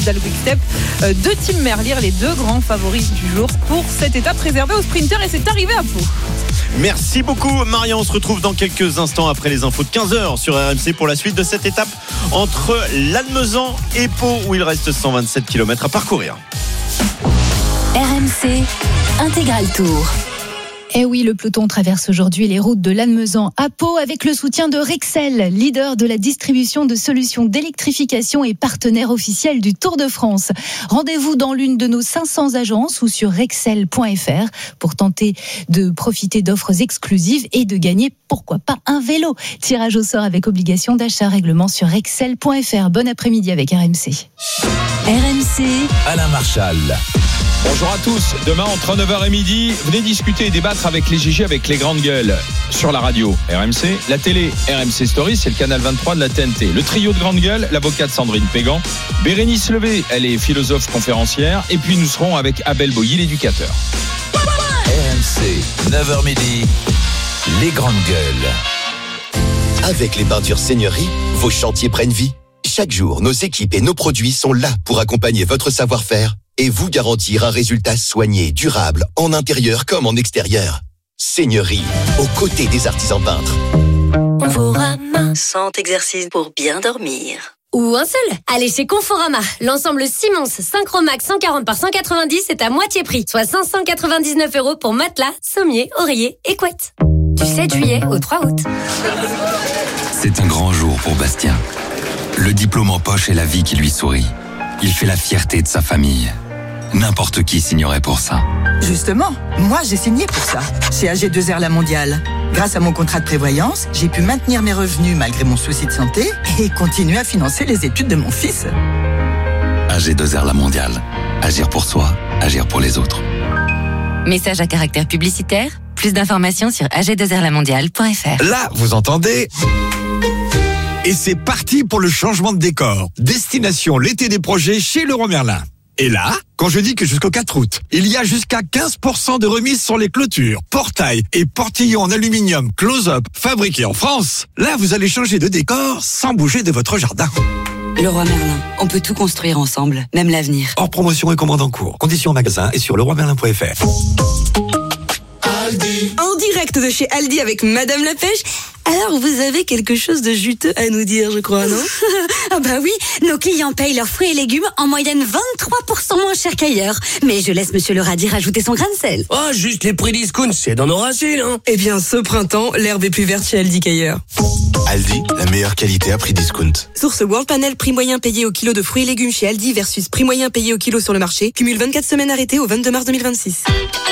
Quick-Step de Tim Merlier, les deux grands favoris du jour pour cette étape réservée aux sprinters, et c'est arrivé à Pau. Merci beaucoup Maria, on se retrouve dans quelques instants après les infos de 15h sur RMC pour la suite de cette étape entre Lannemezan et Pau où il reste 127 km à parcourir. RMC Intégral Tour. Eh oui, le peloton traverse aujourd'hui les routes de Lannemezan à Pau avec le soutien de Rexel, leader de la distribution de solutions d'électrification et partenaire officiel du Tour de France. Rendez-vous dans l'une de nos 500 agences ou sur rexel.fr pour tenter de profiter d'offres exclusives et de gagner, pourquoi pas, un vélo. Tirage au sort avec obligation d'achat, règlement sur rexel.fr. Bon après-midi avec RMC. RMC, Alain Marchal. Bonjour à tous, demain entre 9h et midi, venez discuter et débattre avec les GG, avec les grandes gueules sur la radio RMC, la télé RMC Story, c'est le canal 23 de la TNT. Le trio de grandes gueules, l'avocate Sandrine Pégan, Bérénice Levé, elle est philosophe conférencière, et puis nous serons avec Abel Boilly, l'éducateur. RMC, 9h midi, les grandes gueules. Avec les peintures Seigneurie, vos chantiers prennent vie. Chaque jour, nos équipes et nos produits sont là pour accompagner votre savoir-faire et vous garantir un résultat soigné, durable, en intérieur comme en extérieur. Seigneurie, aux côtés des artisans peintres. Conforama, 100 exercices pour bien dormir. Ou un seul. Allez chez Conforama. L'ensemble Simmons Synchromax 140 par 190 est à moitié prix, soit 599 € pour matelas, sommier, oreiller et couette. Du 7 juillet au 3 août. C'est un grand jour pour Bastien. Le diplôme en poche et la vie qui lui sourit. Il fait la fierté de sa famille. N'importe qui signerait pour ça. Justement, moi j'ai signé pour ça, chez AG2R La Mondiale. Grâce à mon contrat de prévoyance, j'ai pu maintenir mes revenus malgré mon souci de santé et continuer à financer les études de mon fils. AG2R La Mondiale. Agir pour soi, agir pour les autres. message à caractère publicitaire. Plus d'informations sur ag2rlamondiale.fr. Là, vous entendez ? Et c'est parti pour le changement de décor. Destination l'été des projets chez Leroy Merlin. Et là, quand je dis que jusqu'au 4 août, il y a jusqu'à 15% de remise sur les clôtures, portails et portillons en aluminium close-up fabriqués en France, là vous allez changer de décor sans bouger de votre jardin. Leroy Merlin, on peut tout construire ensemble, même l'avenir. Hors promotion et commande en cours. Conditions en magasin et sur leroymerlin.fr. En direct de chez Aldi avec Madame la Pêche. Alors, vous avez quelque chose de juteux à nous dire, je crois, non? Ah bah oui, nos clients payent leurs fruits et légumes en moyenne 23% moins cher qu'ailleurs. Mais je laisse Monsieur le radis rajouter son grain de sel. Oh, juste les prix discount, c'est dans nos racines, hein. Eh bien, ce printemps, l'herbe est plus verte chez Aldi qu'ailleurs. Aldi, la meilleure qualité à prix discount. Source World Panel, prix moyen payé au kilo de fruits et légumes chez Aldi versus prix moyen payé au kilo sur le marché. Cumule 24 semaines arrêtées au 22 mars 2026.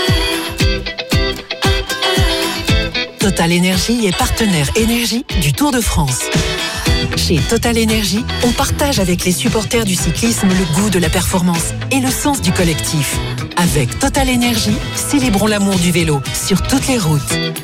Total Énergie est partenaire énergie du Tour de France. Chez Total Énergie, on partage avec les supporters du cyclisme le goût de la performance et le sens du collectif. Avec Total Énergie, célébrons l'amour du vélo sur toutes les routes.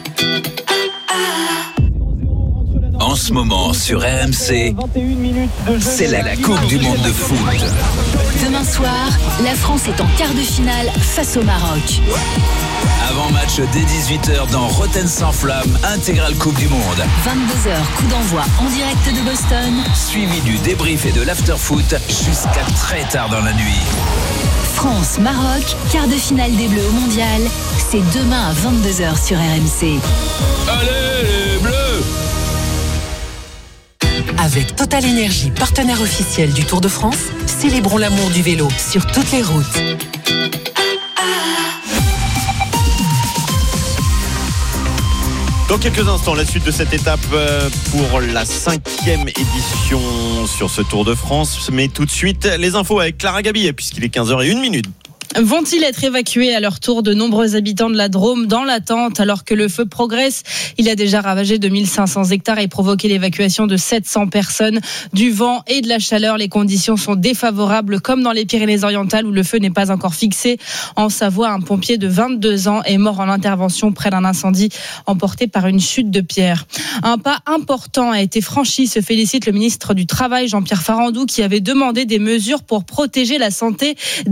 En ce moment sur RMC, c'est la Coupe du Monde de foot. Demain soir, la France est en quart de finale face au Maroc. Avant-match dès 18h dans Rotten sans flamme, intégrale Coupe du Monde. 22h, coup d'envoi en direct de Boston. Suivi du débrief et de l'after-foot jusqu'à très tard dans la nuit. France-Maroc, quart de finale des Bleus au Mondial. C'est demain à 22h sur RMC. Allez les Bleus! Avec Total Énergie, partenaire officiel du Tour de France, célébrons l'amour du vélo sur toutes les routes. Dans quelques instants, la suite de cette étape pour la 5e édition sur ce Tour de France. Mais tout de suite, les infos avec Clara Gabillet, puisqu'il est 15h01. Vont-ils être évacués à leur tour? De nombreux habitants de la Drôme dans l'attente alors que le feu progresse. Il a déjà ravagé 2500 hectares et provoqué l'évacuation de 700 personnes. Du vent et de la chaleur, les conditions sont défavorables comme dans les Pyrénées-Orientales où le feu n'est pas encore fixé. En Savoie, un pompier de 22 ans est mort en intervention près d'un incendie emporté par une chute de pierre. Un pas important a été franchi, se félicite le ministre du Travail Jean-Pierre Farandou qui avait demandé des mesures pour protéger la santé des livreurs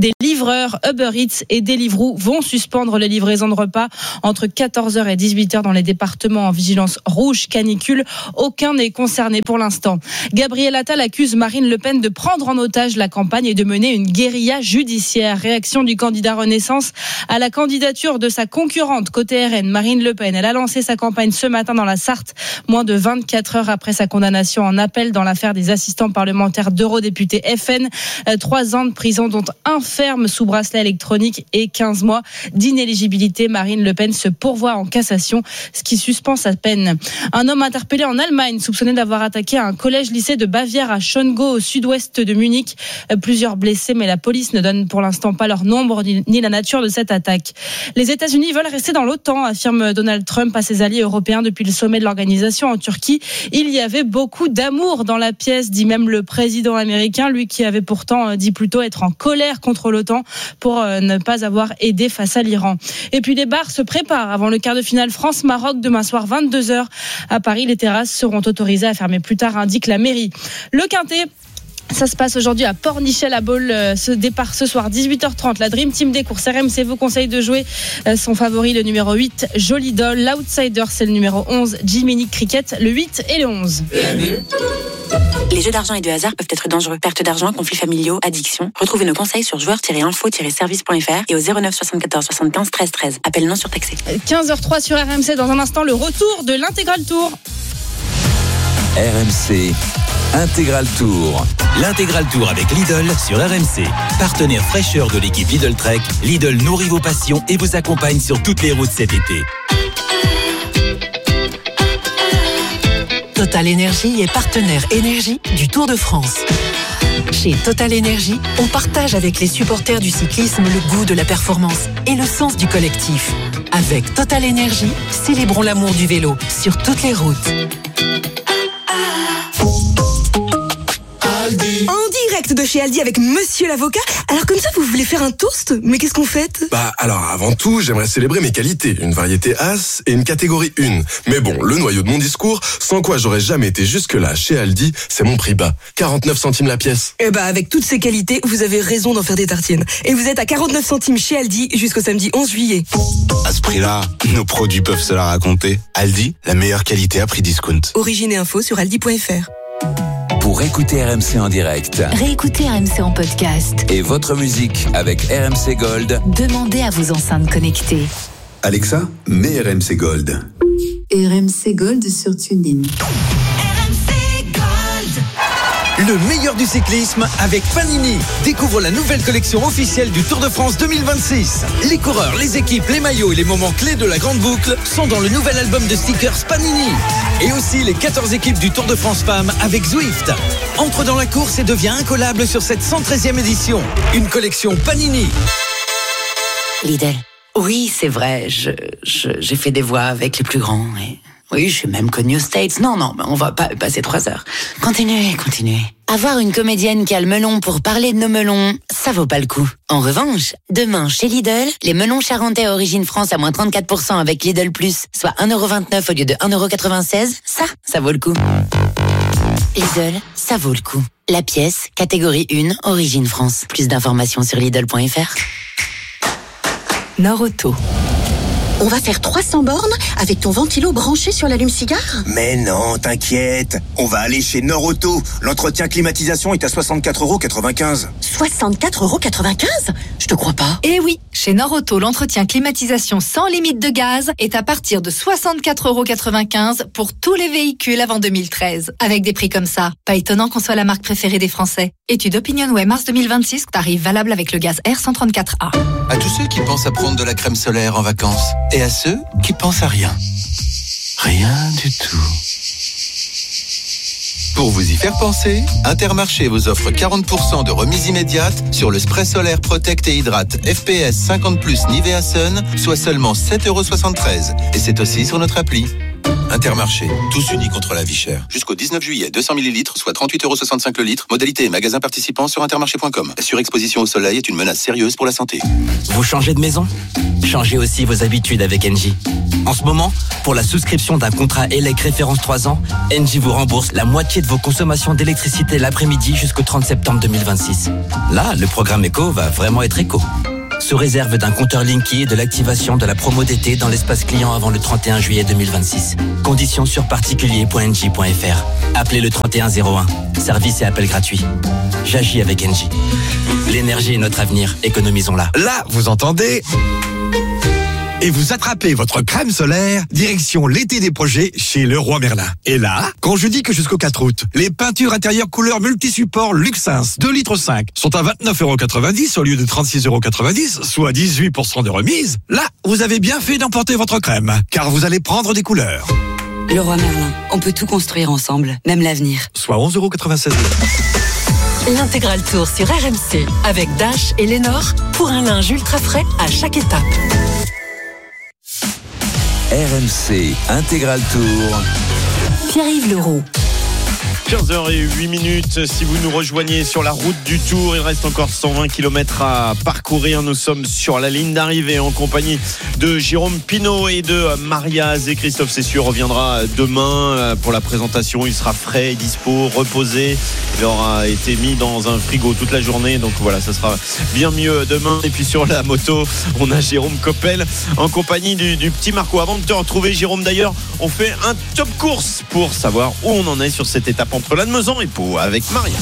livreurs Uber Eats et Deliveroo vont suspendre les livraisons de repas entre 14h et 18h dans les départements en vigilance rouge canicule. Aucun n'est concerné pour l'instant. Gabriel Attal accuse Marine Le Pen de prendre en otage la campagne et de mener une guérilla judiciaire. Réaction du candidat Renaissance à la candidature de sa concurrente côté RN, Marine Le Pen. Elle a lancé sa campagne ce matin dans la Sarthe, moins de 24 heures après sa condamnation en appel dans l'affaire des assistants parlementaires d'eurodéputés FN. 3 ans de prison, dont un ferme sous bracelet électronique et 15 mois d'inéligibilité. Marine Le Pen se pourvoit en cassation, ce qui suspend sa peine. Un homme interpellé en Allemagne, soupçonné d'avoir attaqué un collège-lycée de Bavière à Schongau, au sud-ouest de Munich. Plusieurs blessés, mais la police ne donne pour l'instant pas leur nombre ni la nature de cette attaque. Les États-Unis veulent rester dans l'OTAN, affirme Donald Trump à ses alliés européens depuis le sommet de l'organisation en Turquie. Il y avait beaucoup d'amour dans la pièce, dit même le président américain, lui qui avait pourtant dit plutôt être en colère contre l'OTAN pour ne pas avoir aidé face à l'Iran. Et puis les bars se préparent avant le quart de finale France-Maroc demain soir 22h. À Paris, les terrasses seront autorisées à fermer plus tard, indique la mairie. Le Quintet, ça se passe aujourd'hui à Pornichet, à Baule. Ce départ ce soir 18h30. La Dream Team des courses RMC vous conseille de jouer son favori, le numéro 8, Joli Doll. L'outsider, c'est le numéro 11, Jiminy Cricket, le 8 et le 11. Les jeux d'argent et de hasard peuvent être dangereux. Perte d'argent, conflits familiaux, addiction. Retrouvez nos conseils sur joueurs-info-service.fr et au 09 74 75 13 13. Appel non surtaxé. 15h03 sur RMC. Dans un instant, le retour de l'Intégral Tour. RMC Intégral Tour. L'Intégral Tour avec Lidl sur RMC. Partenaire fraîcheur de l'équipe Lidl Trek, Lidl nourrit vos passions et vous accompagne sur toutes les routes cet été. Total Énergie est partenaire énergie du Tour de France. Chez Total Énergie, on partage avec les supporters du cyclisme le goût de la performance et le sens du collectif. Avec Total Énergie, célébrons l'amour du vélo sur toutes les routes. En direct de chez Aldi avec Monsieur l'avocat. Alors comme ça, vous voulez faire un toast? Mais qu'est-ce qu'on fête? Alors avant tout, j'aimerais célébrer mes qualités. Une variété As et une catégorie 1. Mais bon, le noyau de mon discours, sans quoi j'aurais jamais été jusque-là chez Aldi, c'est mon prix bas. 49 centimes la pièce. Avec toutes ces qualités, vous avez raison d'en faire des tartines. Et vous êtes à 49 centimes chez Aldi jusqu'au samedi 11 juillet. À ce prix-là, nos produits peuvent se la raconter. Aldi, la meilleure qualité à prix discount. Origine et info sur aldi.fr. Pour écouter RMC en direct, Réécoutez RMC en podcast. et votre musique avec RMC Gold, Demandez à vos enceintes connectées. Alexa, mets RMC Gold. RMC Gold sur TuneIn. Le meilleur du cyclisme avec Panini. Découvre la nouvelle collection officielle du Tour de France 2026. Les coureurs, les équipes, les maillots et les moments clés de la grande boucle sont dans le nouvel album de stickers Panini. Et aussi les 14 équipes du Tour de France Femmes avec Zwift. Entre dans la course et deviens incollable sur cette 113e édition. Une collection Panini. Lidl. Oui, c'est vrai, j'ai fait des voix avec les plus grands et... Oui, je suis même connue aux States. Non, mais on va pas passer 3 heures. Continuez. Avoir une comédienne qui a le melon pour parler de nos melons, ça vaut pas le coup. En revanche, demain, chez Lidl, les melons charentais Origine France à moins 34% avec Lidl Plus, soit 1,29€ au lieu de 1,96€, ça vaut le coup. Lidl, ça vaut le coup. La pièce, catégorie 1, Origine France. Plus d'informations sur Lidl.fr. Nord Auto. On va faire 300 bornes avec ton ventilo branché sur l'allume-cigare? Mais non, t'inquiète. On va aller chez Nord Auto. L'entretien climatisation est à 64,95€. 64,95€? Je te crois pas. Eh oui, chez Nord Auto, l'entretien climatisation sans limite de gaz est à partir de 64,95€ pour tous les véhicules avant 2013. Avec des prix comme ça, pas étonnant qu'on soit la marque préférée des Français. Étude OpinionWay mars 2026, tarif valable avec le gaz R134A. À tous ceux qui pensent à prendre de la crème solaire en vacances. Et à ceux qui pensent à rien. Rien du tout. Pour vous y faire penser, Intermarché vous offre 40% de remise immédiate sur le spray solaire Protect et Hydrate FPS 50+ Nivea Sun, soit seulement 7,73€. Et c'est aussi sur notre appli. Intermarché, tous unis contre la vie chère. Jusqu'au 19 juillet, 200 ml, soit 38,65 € le litre. Modalité et magasins participants sur intermarché.com. La surexposition au soleil est une menace sérieuse pour la santé. Vous changez de maison ? Changez aussi vos habitudes avec Engie. En ce moment, pour la souscription d'un contrat ELEC référence 3 ans, Engie vous rembourse la moitié de vos consommations d'électricité l'après-midi jusqu'au 30 septembre 2026. Là, le programme éco va vraiment être éco. Sous réserve d'un compteur Linky et de l'activation de la promo d'été dans l'espace client avant le 31 juillet 2026. Conditions sur particulier.engie.fr. Appelez le 3101. Service et appel gratuit. J'agis avec Engie. L'énergie est notre avenir. Économisons-la. Là, vous entendez ? Et vous attrapez votre crème solaire, direction l'été des projets chez Leroy Merlin. Et là, quand je dis que jusqu'au 4 août, les peintures intérieures couleur multi-support Luxins 2,5 litres sont à 29,90 € au lieu de 36,90 €, soit 18% de remise, là, vous avez bien fait d'emporter votre crème, car vous allez prendre des couleurs. Leroy Merlin, on peut tout construire ensemble, même l'avenir. Soit 11,96 €. L'intégral tour sur RMC avec Dash et Lénore pour un linge ultra frais à chaque étape. RMC Intégral Tour. Pierre-Yves Leroux. 15h08, si vous nous rejoignez sur la route du Tour, il reste encore 120 km à parcourir. Nous sommes sur la ligne d'arrivée en compagnie de Jérôme Pinault et de Maria Azé. Christophe Cessieux reviendra demain pour la présentation. Il sera frais, dispo, reposé. Il aura été mis dans un frigo toute la journée. Donc voilà, ça sera bien mieux demain. Et puis sur la moto, on a Jérôme Coppel en compagnie du petit Marco. Avant de te retrouver, Jérôme, d'ailleurs, on fait un top course pour savoir où on en est sur cette étape entre Lannemezan et Pau avec Maria.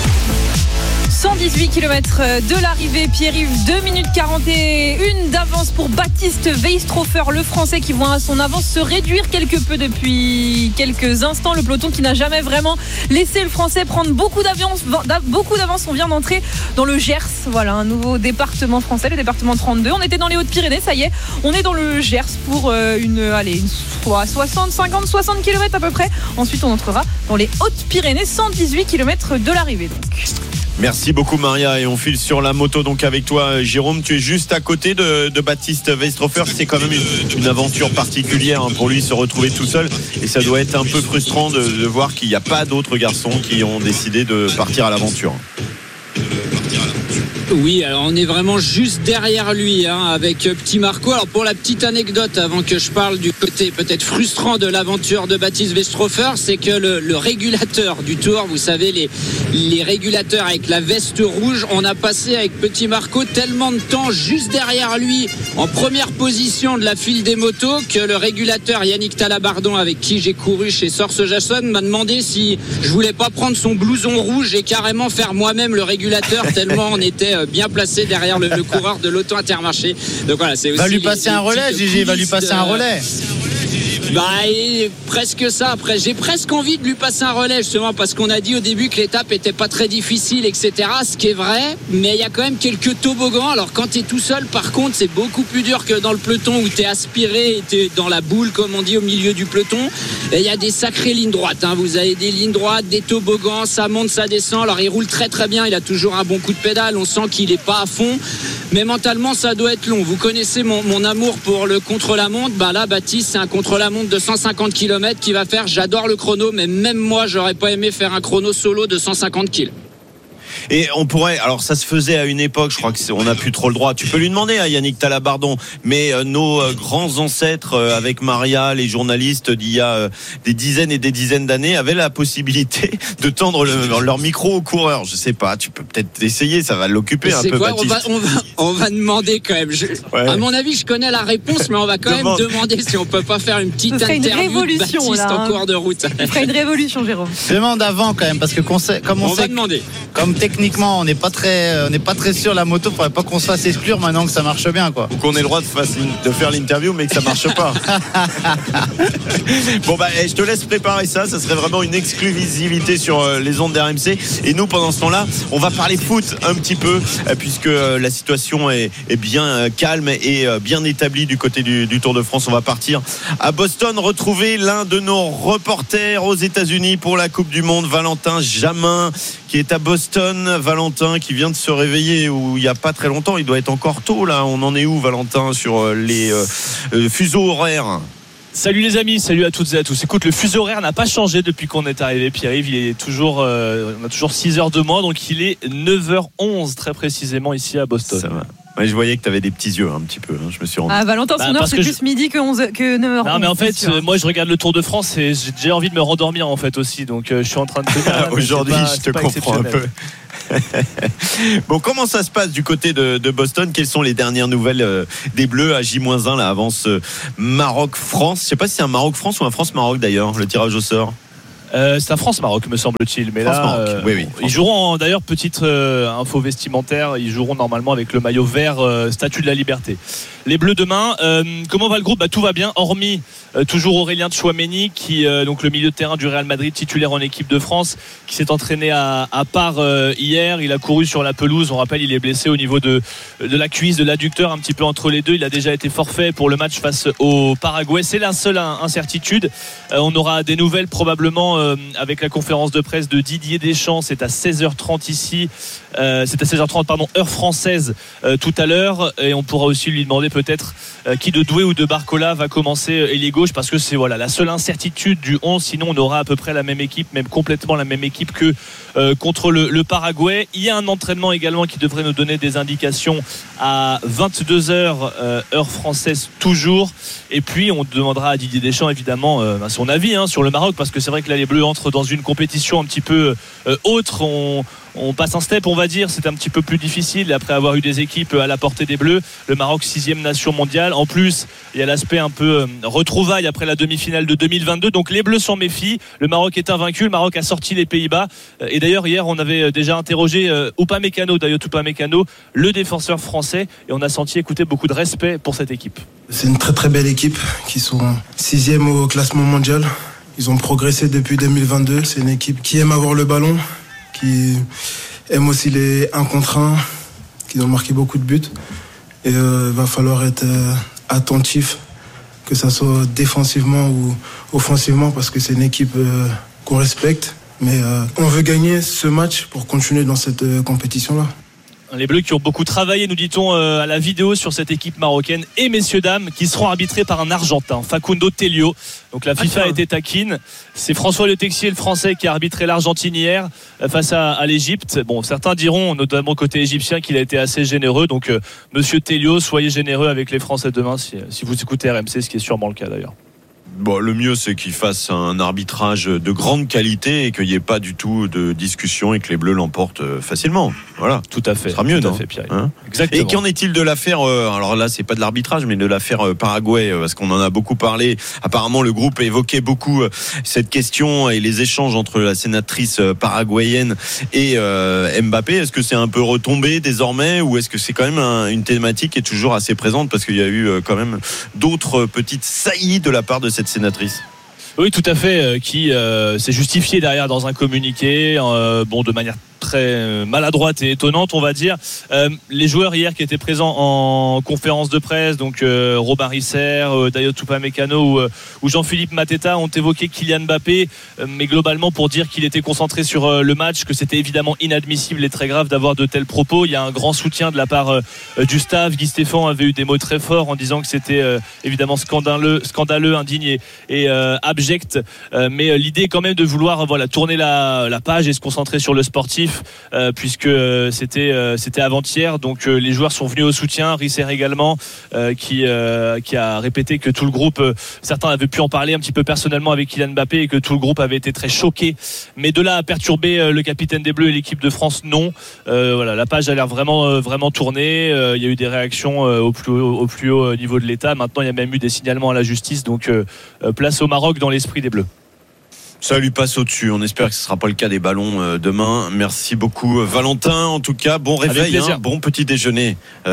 118 km de l'arrivée, Pierre-Yves, 2 minutes 41 d'avance pour Baptiste Weistrofer, le Français qui voit son avance se réduire quelque peu depuis quelques instants. Le peloton qui n'a jamais vraiment laissé le Français prendre beaucoup d'avance. On vient d'entrer dans le Gers, voilà, un nouveau département français, le département 32. On était dans les Hautes-Pyrénées, ça y est, on est dans le Gers pour une 60 km à peu près. Ensuite, on entrera dans les Hautes-Pyrénées, 118 km de l'arrivée donc. Merci beaucoup Maria, et on file sur la moto donc avec toi Jérôme. Tu es juste à côté de Baptiste Weistrofer. C'est quand même une aventure particulière pour lui, se retrouver tout seul, et ça doit être un peu frustrant de voir qu'il n'y a pas d'autres garçons qui ont décidé de partir à l'aventure. Oui, alors on est vraiment juste derrière lui avec petit Marco. Alors pour la petite anecdote, avant que je parle du côté peut-être frustrant de l'aventure de Baptiste Weistrofer, c'est que le régulateur du Tour, vous savez, les régulateurs avec la veste rouge, on a passé avec petit Marco tellement de temps juste derrière lui en première position de la file des motos que le régulateur Yannick Talabardon, avec qui j'ai couru chez Source Jason, m'a demandé si je voulais pas prendre son blouson rouge et carrément faire moi-même le régulateur, tellement on était bien placé derrière le coureur de l'Auto Intermarché. Donc voilà, c'est aussi. Va lui passer un relais, Gigi, va lui passer un relais. Presque ça. Après, j'ai presque envie de lui passer un relais, justement, parce qu'on a dit au début que l'étape était pas très difficile, etc. Ce qui est vrai, mais il y a quand même quelques toboggans. Alors quand t'es tout seul, par contre, c'est beaucoup plus dur que dans le peloton où t'es aspiré et t'es dans la boule, comme on dit, au milieu du peloton. Et il y a des sacrées lignes droites. Vous avez des lignes droites, des toboggans, ça monte, ça descend. Alors il roule très très bien. Il a toujours un bon coup de pédale. On sent qu'il est pas à fond, mais mentalement ça doit être long. Vous connaissez mon amour pour le contre-la-montre. Là, Baptiste, c'est un contre-la-montre de 150 km qui va faire. J'adore le chrono, mais même moi j'aurais pas aimé faire un chrono solo de 150 km. Et on pourrait, alors ça se faisait à une époque, je crois qu'on n'a plus trop le droit. Tu peux lui demander à Yannick Talabardon, mais nos grands ancêtres avec Maria, les journalistes d'il y a des dizaines et des dizaines d'années, avaient la possibilité de tendre leur micro aux coureurs. Je sais pas, tu peux peut-être essayer, ça va l'occuper un peu. Baptiste. On va demander quand même. À mon avis, je connais la réponse, mais on va quand même demander si on peut pas faire une petite interview de Baptiste en cours de route. Ça ferait une révolution, Jérôme. Demande avant quand même, parce que on va demander. Comme techniquement on n'est pas très sûr, la moto, faudrait pas qu'on se fasse exclure maintenant que ça marche bien, quoi. Ou qu'on ait le droit de faire l'interview mais que ça marche pas. Bon je te laisse préparer ça serait vraiment une exclusivité sur les ondes d'RMC, et nous pendant ce temps-là on va parler foot un petit peu, puisque la situation est bien calme et bien établie du côté du Tour de France. On va partir à Boston retrouver l'un de nos reporters aux États-Unis pour la Coupe du Monde, Valentin Jamin, qui est à Boston. Valentin qui vient de se réveiller il n'y a pas très longtemps, il doit être encore tôt là. On en est où, Valentin, sur les fuseaux horaires? Salut les amis, salut à toutes et à tous. Écoute, le fuseau horaire n'a pas changé depuis qu'on est arrivé. Pierre-Yves, il est toujours, on a toujours 6 heures de moins, donc il est 9h11 très précisément ici à Boston. Ça va. Ouais, je voyais que tu avais des petits yeux un petit peu. Je me suis rendu. Ah, Valentin, son heure, c'est plus midi que 9h11. Non, mais en fait, moi, je regarde le Tour de France et j'ai envie de me rendormir en fait aussi. Donc, je suis en train de tenir. Aujourd'hui, je te comprends un peu. Bon, comment ça se passe du côté de Boston? Quelles sont les dernières nouvelles des Bleus à J-1 là, avant ce Maroc-France? Je sais pas si c'est un Maroc-France ou un France-Maroc d'ailleurs, le tirage au sort. C'est un France-Maroc me semble-t-il, mais là oui. Ils joueront d'ailleurs, petite info vestimentaire, ils joueront normalement avec le maillot vert Statue de la Liberté. Les Bleus demain, comment va le groupe? Tout va bien, hormis toujours Aurélien Tchouaméni qui donc le milieu de terrain du Real Madrid titulaire en équipe de France, qui s'est entraîné à part hier. Il a couru sur la pelouse, on rappelle, il est blessé au niveau de la cuisse, de l'adducteur, un petit peu entre les deux. Il a déjà été forfait pour le match face au Paraguay. C'est la seule incertitude. On aura des nouvelles probablement avec la conférence de presse de Didier Deschamps. C'est à 16h30 ici, c'est à 16h30 heure française tout à l'heure, et on pourra aussi lui demander peut-être qui de Doué ou de Barcola va commencer ailier gauche, parce que c'est la seule incertitude du 11. Sinon on aura à peu près la même équipe, même complètement la même équipe que contre le Paraguay. Il y a un entraînement également qui devrait nous donner des indications à 22h heure française toujours, et puis on demandera à Didier Deschamps évidemment son avis sur le Maroc, parce que c'est vrai que là les Bleus entrent dans une compétition un petit peu autre. On passe un step, on va dire. C'est un petit peu plus difficile après avoir eu des équipes à la portée des Bleus. Le Maroc, 6e nation mondiale. En plus, il y a l'aspect un peu retrouvaille après la demi-finale de 2022. Donc les Bleus s'en méfient. Le Maroc est invaincu. Le Maroc a sorti les Pays-Bas. Et d'ailleurs, hier, on avait déjà interrogé Upamecano, le défenseur français. Et on a senti, beaucoup de respect pour cette équipe. C'est une très très belle équipe qui sont 6e au classement mondial. Ils ont progressé depuis 2022. C'est une équipe qui aime avoir le ballon, qui aime aussi les 1 contre 1, qui ont marqué beaucoup de buts. Et va falloir être attentif, que ça soit défensivement ou offensivement, parce que c'est une équipe qu'on respecte. Mais on veut gagner ce match pour continuer dans cette compétition-là. Les Bleus qui ont beaucoup travaillé, nous dit-on, à la vidéo sur cette équipe marocaine, et messieurs dames qui seront arbitrés par un Argentin, Facundo Tello. Donc la FIFA a été taquine. C'est François Le Texier, le Français, qui a arbitré l'Argentine hier face à l'Égypte. Bon, certains diront, notamment côté égyptien, qu'il a été assez généreux. Donc monsieur Tello, soyez généreux avec les Français demain, si vous écoutez RMC, ce qui est sûrement le cas d'ailleurs. Bon, le mieux, c'est qu'il fasse un arbitrage de grande qualité et qu'il n'y ait pas du tout de discussion et que les Bleus l'emportent facilement. Voilà. Tout à fait. Ce sera mieux, non ? Exactement. Et qu'en est-il de l'affaire, alors là, c'est pas de l'arbitrage, mais de l'affaire Paraguay, parce qu'on en a beaucoup parlé. Apparemment, le groupe évoquait beaucoup cette question et les échanges entre la sénatrice paraguayenne et Mbappé. Est-ce que c'est un peu retombé désormais, ou est-ce que c'est quand même une thématique qui est toujours assez présente, parce qu'il y a eu quand même d'autres petites saillies de la part de cette sénatrice? Oui, tout à fait, qui s'est justifié derrière dans un communiqué, de manière très maladroite et étonnante, on va dire. Les joueurs hier qui étaient présents en conférence de presse, donc Robin Risser, Dayot Upamecano ou Jean-Philippe Mateta, ont évoqué Kylian Mbappé, mais globalement pour dire qu'il était concentré sur le match, que c'était évidemment inadmissible et très grave d'avoir de tels propos. Il y a un grand soutien de la part du staff. Guy Stéphane avait eu des mots très forts en disant que c'était évidemment scandaleux, indigne et abject, mais l'idée quand même de vouloir tourner la page et se concentrer sur le sportif, puisque c'était avant-hier. Donc les joueurs sont venus au soutien. Risser également, qui a répété que tout le groupe, certains avaient pu en parler un petit peu personnellement avec Kylian Mbappé, et que tout le groupe avait été très choqué. Mais de là à perturber le capitaine des Bleus et l'équipe de France, non. La page a l'air vraiment tournée. Il y a eu des réactions au plus haut niveau de l'État. Maintenant, il y a même eu des signalements à la justice. Donc place au Maroc dans l'esprit des Bleus. Ça lui passe au-dessus. On espère que ce ne sera pas le cas des ballons demain. Merci beaucoup, Valentin. En tout cas, bon réveil, bon petit déjeuner.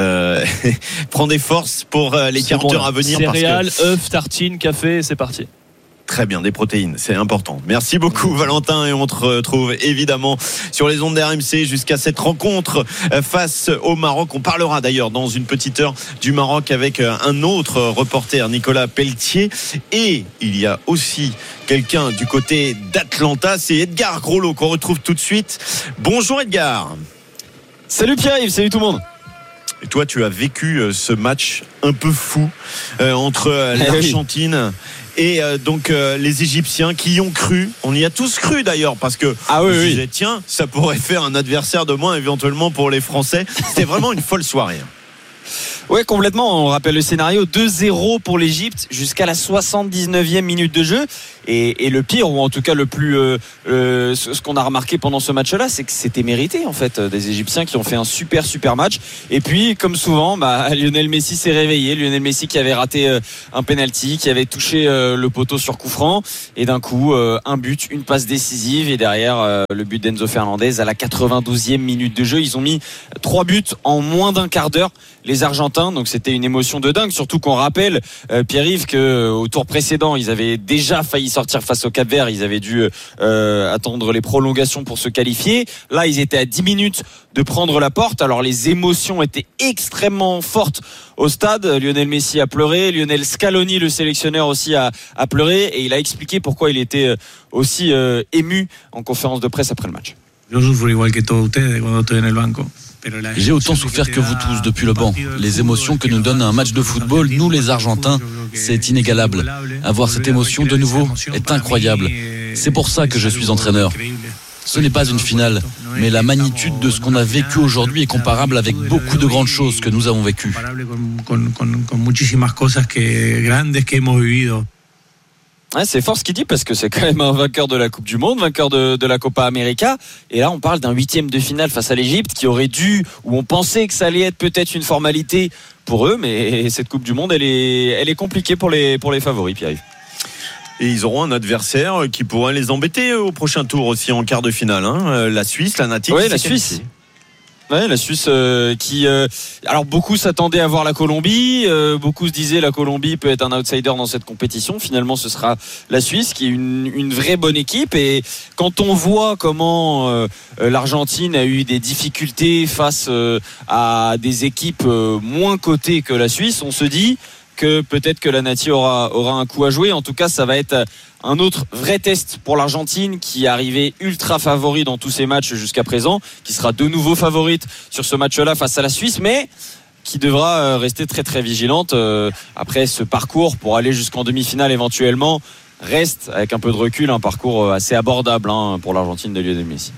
Prends des forces pour les 40 heures à venir. Céréales, œufs, tartines, café, c'est parti. Très bien, des protéines, c'est important. Merci beaucoup Valentin, et on te retrouve évidemment sur les ondes d'RMC jusqu'à cette rencontre face au Maroc. On parlera d'ailleurs dans une petite heure du Maroc avec un autre reporter, Nicolas Pelletier, et il y a aussi quelqu'un du côté d'Atlanta, c'est Edgar Groslo qu'on retrouve tout de suite. Bonjour Edgar. Salut Pierre-Yves, salut tout le monde. Et toi, tu as vécu ce match un peu fou entre l'Argentine Et donc les Égyptiens qui y ont cru, on y a tous cru d'ailleurs, parce que on se disait, tiens, ça pourrait faire un adversaire de moins éventuellement pour les Français. C'était vraiment une folle soirée. Ouais, complètement. On rappelle le scénario, 2-0 pour l'Égypte jusqu'à la 79e minute de jeu. Et le pire, ou en tout cas le plus, ce qu'on a remarqué pendant ce match-là, c'est que c'était mérité en fait, des Égyptiens qui ont fait un super match. Et puis, comme souvent, Lionel Messi s'est réveillé. Lionel Messi qui avait raté un penalty, qui avait touché le poteau sur coup franc, et d'un coup, un but, une passe décisive, et derrière le but d'Enzo Fernandez à la 92e minute de jeu. Ils ont mis 3 buts en moins d'un quart d'heure, les Argentins. Donc c'était une émotion de dingue, surtout qu'on rappelle, Pierre-Yves, qu'au tour précédent, ils avaient déjà failli sortir face au Cap-Vert. Ils avaient dû attendre les prolongations pour se qualifier. Là, ils étaient à 10 minutes de prendre la porte. Alors les émotions étaient extrêmement fortes au stade. Lionel Messi a pleuré, Lionel Scaloni, le sélectionneur, aussi a pleuré, et il a expliqué pourquoi il était aussi ému en conférence de presse après le match. J'ai autant souffert que vous tous depuis le banc. Les émotions que nous donne un match de football, nous les Argentins, c'est inégalable. Avoir cette émotion de nouveau est incroyable. C'est pour ça que je suis entraîneur. Ce n'est pas une finale, mais la magnitude de ce qu'on a vécu aujourd'hui est comparable avec beaucoup de grandes choses que nous avons vécues. Ouais, c'est fort ce qu'il dit, parce que c'est quand même un vainqueur de la Coupe du Monde, vainqueur de la Copa América, et là on parle d'un 8e de finale face à l'Égypte qui aurait dû, ou on pensait que ça allait être peut-être une formalité pour eux, mais cette Coupe du Monde elle est compliquée pour les favoris, Pierre-Yves. Et ils auront un adversaire qui pourrait les embêter au prochain tour aussi en quart de finale, hein. La Suisse, la Nati. Oui, la Suisse. Ouais, la Suisse qui alors beaucoup s'attendaient à voir la Colombie, beaucoup se disaient la Colombie peut être un outsider dans cette compétition. Finalement, ce sera la Suisse qui est une vraie bonne équipe, et quand on voit comment l'Argentine a eu des difficultés face à des équipes moins cotées que la Suisse, on se dit que peut-être que la Nati aura un coup à jouer. En tout cas, ça va être un autre vrai test pour l'Argentine, qui est arrivée ultra favori dans tous ses matchs jusqu'à présent, qui sera de nouveau favorite sur ce match-là face à la Suisse, mais qui devra rester très très vigilante après ce parcours pour aller jusqu'en demi-finale éventuellement. Reste, avec un peu de recul, un parcours assez abordable pour l'Argentine de Lionel Messi.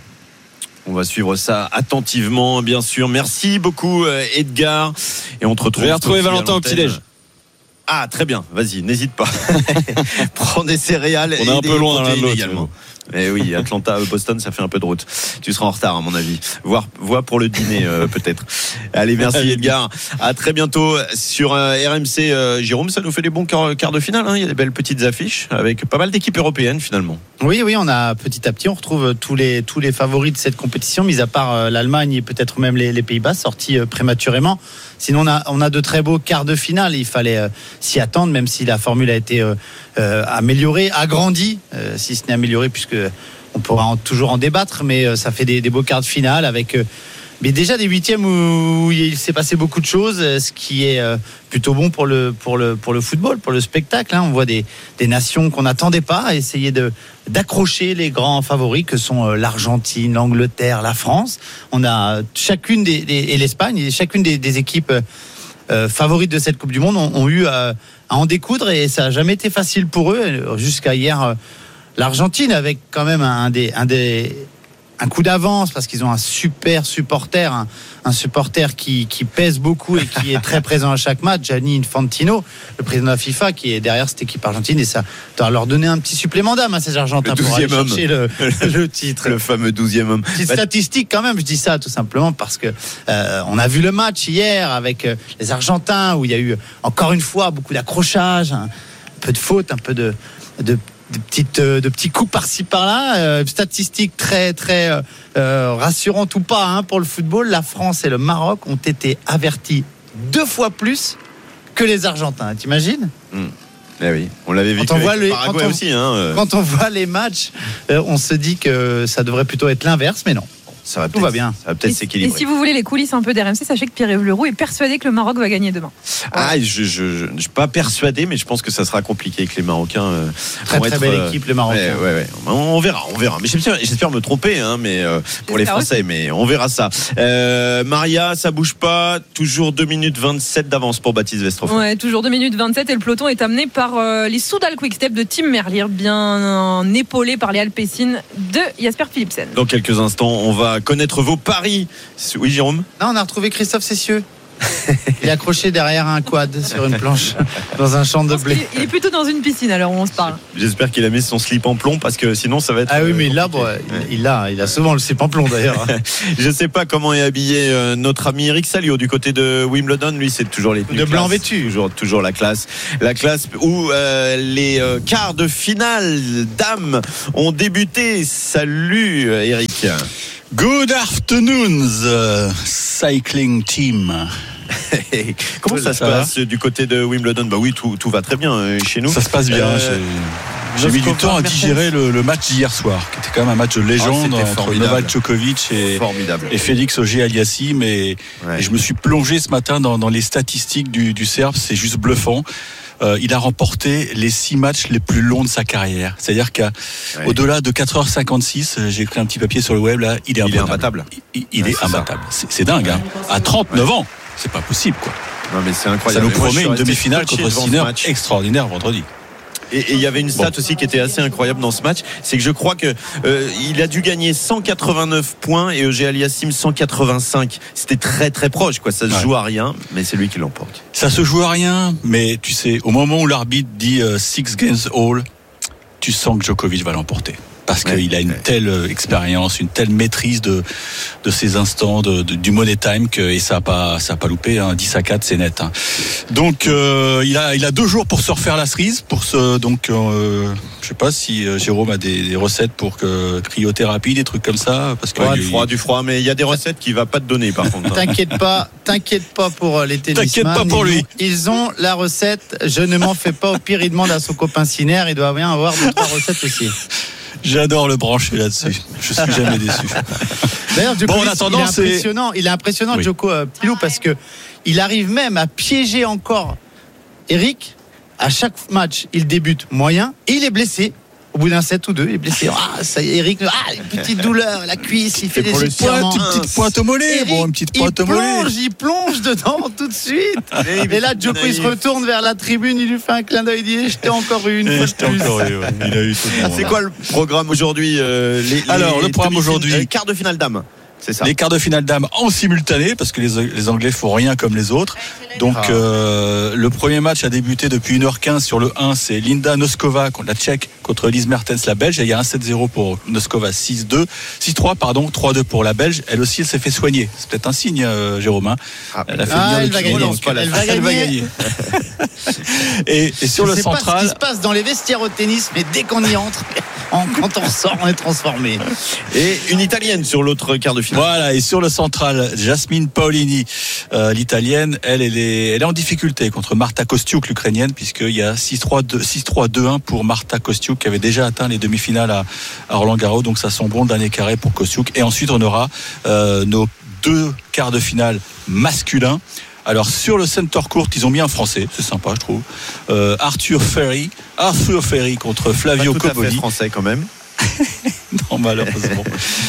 On va suivre ça attentivement, bien sûr. Merci beaucoup, Edgar. Et on te retrouve. Je vais retrouver Valentin au petit-déj. Ah, très bien, vas-y, n'hésite pas. Prends des céréales. On est un peu loin l'un de l'autre également. Eh oui, Atlanta, Boston, ça fait un peu de route. Tu seras en retard, à mon avis. Vois pour le dîner, peut-être. Allez, merci Edgar. À très bientôt sur RMC. Jérôme, ça nous fait des bons quarts de finale, hein. Il y a des belles petites affiches avec pas mal d'équipes européennes, finalement. Oui, on a petit à petit, on retrouve tous les favoris de cette compétition, mis à part l'Allemagne et peut-être même les Pays-Bas, sortis prématurément. Sinon, on a de très beaux quarts de finale. Il fallait s'y attendre, même si la formule a été améliorée, agrandie, si ce n'est améliorée, puisque on pourra toujours en débattre, mais ça fait des beaux quarts de finale avec mais déjà des huitièmes où il s'est passé beaucoup de choses, ce qui est plutôt bon pour le football, pour le spectacle, hein. On voit des nations qu'on n'attendait pas essayer d'accrocher les grands favoris que sont l'Argentine, l'Angleterre, la France. On a chacune et l'Espagne, et chacune des équipes favorites de cette Coupe du Monde ont eu à en découdre, et ça n'a jamais été facile pour eux jusqu'à hier. L'Argentine avec quand même un coup d'avance, parce qu'ils ont un super supporter, un supporter qui pèse beaucoup et qui est très présent à chaque match, Gianni Infantino, le président de la FIFA, qui est derrière cette équipe argentine, et ça doit leur donner un petit supplément d'âme à ces Argentins pour aller chercher le titre. Le fameux 12e homme. Petite statistique quand même, je dis ça tout simplement parce que on a vu le match hier avec les Argentins, où il y a eu encore une fois beaucoup d'accrochages, un peu de fautes, un peu de petits coups par-ci par-là, statistiques très très rassurantes ou pas, hein, pour le football. La France et le Maroc ont été avertis 2 fois plus que les Argentins. T'imagines ? Eh oui, on l'avait vécu avec Paraguay aussi. Quand on voit les matchs, on se dit que ça devrait plutôt être l'inverse, mais non. Ça va tout va bien. Ça va peut-être s'équilibrer. Et si vous voulez les coulisses un peu d'RMC, sachez que Pierre-Yves Leroux est persuadé que le Maroc va gagner demain. Je suis pas persuadé, mais je pense que ça sera compliqué avec les Marocains. Très belle équipe, les Marocains. Ouais. On verra. Mais j'espère me tromper, mais pour les Français, mais on verra ça. Maria, ça bouge pas. Toujours 2 minutes 27 d'avance pour Baptiste Westrhoff. Ouais, toujours 2 minutes 27 et le peloton est amené par les Soudal Quick-Step de Tim Merlier, bien épaulé par les Alpecin de Jasper Philipsen. Dans quelques instants, on va connaître vos paris. Oui, Jérôme ? Non, on a retrouvé Christophe Cessieux. Il est accroché derrière un quad sur une planche dans un champ de blé. Il est plutôt dans une piscine alors où on se parle. J'espère qu'il a mis son slip en plomb parce que sinon ça va être. Ah oui, mais il a souvent le slip en plomb d'ailleurs. Je sais pas comment est habillé notre ami Eric Salio du côté de Wimbledon. Lui, c'est toujours les tenues de blanc vêtu. Toujours la classe où les quarts de finale dames ont débuté. Salut Eric. Good afternoon, cycling team. Comment ça se passe du côté de Wimbledon ? Bah oui, tout va très bien chez nous. Ça se passe bien. J'ai mis du temps à digérer le match d'hier soir, qui était quand même un match de légende entre Novak Djokovic et Félix Auger-Aliassime. Et je me suis plongé ce matin dans les statistiques du Serbe. C'est juste bluffant. Il a remporté les 6 matchs les plus longs de sa carrière. C'est-à-dire qu'au-delà de 4h56, j'ai écrit un petit papier sur le web, là, il est imbattable. Il est imbattable. C'est dingue, hein. À 39 ans, c'est pas possible, quoi. Non, mais c'est incroyable. Ça nous promet une demi-finale contre Sinner extraordinaire vendredi. Et il y avait une stat aussi qui était assez incroyable dans ce match, c'est que je crois que il a dû gagner 189 points et Auger-Aliassime 185. C'était très très proche, quoi. Ça se joue à rien, mais c'est lui qui l'emporte. Ça se joue à rien, mais tu sais, au moment où l'arbitre dit 6 games all, tu sens que Djokovic va l'emporter. Parce qu'il a une telle expérience, une telle maîtrise de ces instants du money time et ça a pas loupé, 10-4 c'est net. Donc il a 2 jours pour se refaire la cerise, je sais pas si Jérôme a des recettes pour cryothérapie, des trucs comme ça, parce que du froid, mais il y a des recettes qu'il va pas te donner par contre. T'inquiète pas pour les tennisman. T'inquiète pas pour lui. Ils ont la recette. Je ne m'en fais pas. Au pire, il demande à son copain Sinner. Il doit bien avoir 2-3 recettes aussi. J'adore le brancher là-dessus. Je suis jamais déçu. D'ailleurs, il est impressionnant, Djoko Petit Loup, parce que il arrive même à piéger encore Eric. À chaque match, il débute moyen et il est blessé. Au bout d'un set ou 2, il est blessé. Ça y est, Eric, une petite douleur, la cuisse, il fait des étirements. Une petite pointe au mollet. Il plonge dedans tout de suite. Et là, Djoko, il se retourne vers la tribune, il lui fait un clin d'œil, il dit jetez encore une. Il a eu tout. C'est quoi le programme aujourd'hui le programme aujourd'hui, quart de finale dames. C'est ça. Les quarts de finale dames en simultané, parce que les Anglais font rien comme les autres. Donc le premier match a débuté depuis 1h15 sur le 1, c'est Linda Noskova, la Tchèque, contre Lise Mertens, la Belge. Et il y a un 7-0 pour Noskova, 6-3, 3-2 pour la Belge. Elle aussi, elle s'est fait soigner. C'est peut-être un signe, Jérôme. Elle va gagner. Et sur le central. Je sais pas ce qui se passe dans les vestiaires au tennis, mais dès qu'on y entre, quand on ressort, on est transformé. Et une Italienne sur l'autre quart de finale. Voilà, et sur le central, Jasmine Paolini, l'Italienne, elle est en difficulté contre Marta Kostiuk, l'Ukrainienne, puisqu'il y a 6-3-2-1 pour Marta Kostiuk, qui avait déjà atteint les demi-finales à Roland-Garros. Donc ça sent bon le dernier carré pour Kostiuk. Et ensuite, on aura nos 2 quarts de finale masculins. Alors sur le center court, ils ont mis un Français, c'est sympa je trouve. Arthur Ferry contre Flavio Cobolli. Pas tout à fait français quand même. Non, malheureusement.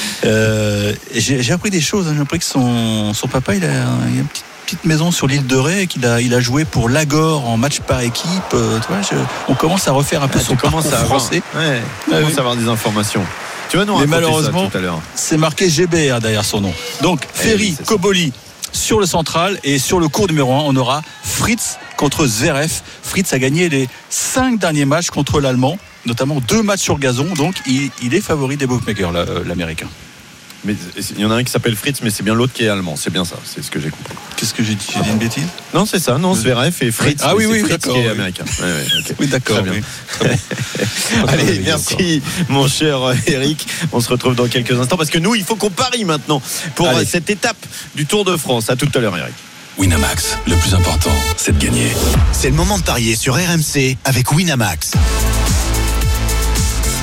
J'ai appris des choses. J'ai appris que son papa, il a une petite maison sur l'île de Ré et qu'il a joué pour Lagor en match par équipe. On commence à refaire un peu son parcours français. On commence à avoir des informations. Tu vas nous raconter malheureusement, ça tout à l'heure. C'est marqué GB derrière son nom. Donc Ferry, Cobolli sur le central, et sur le court numéro 1, on aura Fritz contre Zverev. Fritz a gagné les 5 derniers matchs contre l'Allemand, notamment 2 matchs sur gazon, donc il est favori des bookmakers, l'Américain. Mais il y en a un qui s'appelle Fritz, mais c'est bien l'autre qui est allemand. C'est bien ça, c'est ce que j'ai compris. Qu'est-ce que j'ai dit ? J'ai dit une bêtise ? Non, c'est ça. Non, Zverev et Fritz. Ah oui, Fritz d'accord. Qui est américain. Okay. Oui, d'accord. Très bien. Allez, merci, mon cher Eric. On se retrouve dans quelques instants parce que nous, il faut qu'on parie maintenant pour cette étape du Tour de France. À tout à l'heure, Eric. Winamax, le plus important, c'est de gagner. C'est le moment de parier sur RMC avec Winamax.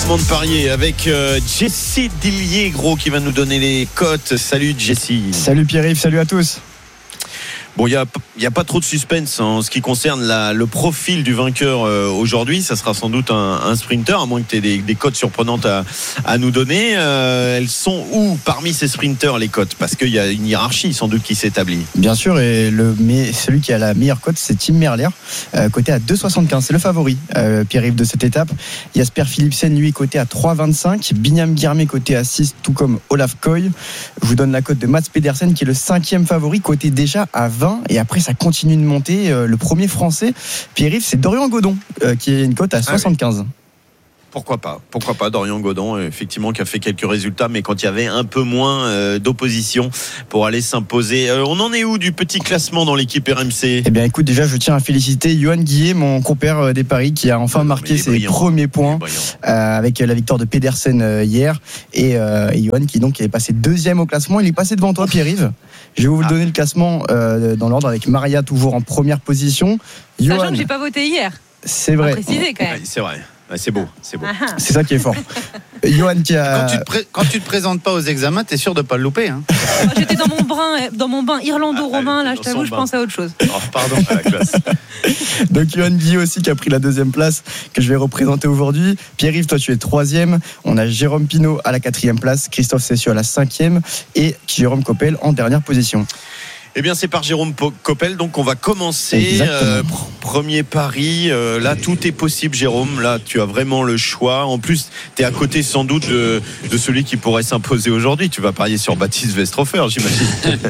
classement de parier avec Jessie Dillier-Gros qui va nous donner les cotes. Salut Jessie. Salut Pierre-Yves, salut à tous. Bon, il y a pas trop de suspense en ce qui concerne le profil du vainqueur aujourd'hui. Ça sera sans doute un sprinter, à moins que tu aies des cotes surprenantes à nous donner. Elles sont où parmi ces sprinters, les cotes? Parce qu'il y a une hiérarchie sans doute qui s'établit. Bien sûr, et celui qui a la meilleure cote, c'est Tim Merlier, coté à 2,75. C'est le favori, Pierre-Yves, de cette étape. Jasper Philipsen, lui, coté à 3,25. Binyam Girmay, coté à 6, tout comme Olaf Koy. Je vous donne la cote de Mats Pedersen, qui est le 5e favori, coté déjà à 20. Et après, ça continue de monter. Le premier français, Pierre-Yves, c'est Dorian Godon, qui est une cote à 75. Oui. Pourquoi pas Dorian Godon, effectivement, qui a fait quelques résultats, mais quand il y avait un peu moins d'opposition pour aller s'imposer. On en est où du petit classement dans l'équipe RMC? Eh bien, écoute, déjà, je tiens à féliciter Johan Guillet, mon compère des paris, qui a enfin marqué ses premiers points avec la victoire de Pedersen hier. Et Johan qui donc est passé 2e au classement. Il est passé devant toi, Pierre-Yves. Je vais vous donner le classement dans l'ordre avec Maria toujours en première position. Sachant que j'ai pas voté hier. C'est vrai. Préciser quand même. C'est vrai. C'est beau. C'est ça qui est fort. Johan qui a... Quand tu te présentes pas aux examens, t'es sûr de pas le louper. Hein. J'étais dans mon bain irlando-romain, là, je t'avoue, je pense à autre chose. Oh, pardon, à la classe. Donc Johan Guillot aussi qui a pris la 2e place que je vais représenter aujourd'hui. Pierre-Yves, toi tu es 3e. On a Jérôme Pinault à la 4e place, Christophe Cessieux à la 5e et Jérôme Coppel en dernière position. Eh bien, c'est par Jérôme Coppel, donc on va commencer. Premier pari. Là, tout est possible, Jérôme. Là, tu as vraiment le choix. En plus, tu es à côté sans doute de celui qui pourrait s'imposer aujourd'hui. Tu vas parier sur Baptiste Westrhofer, j'imagine.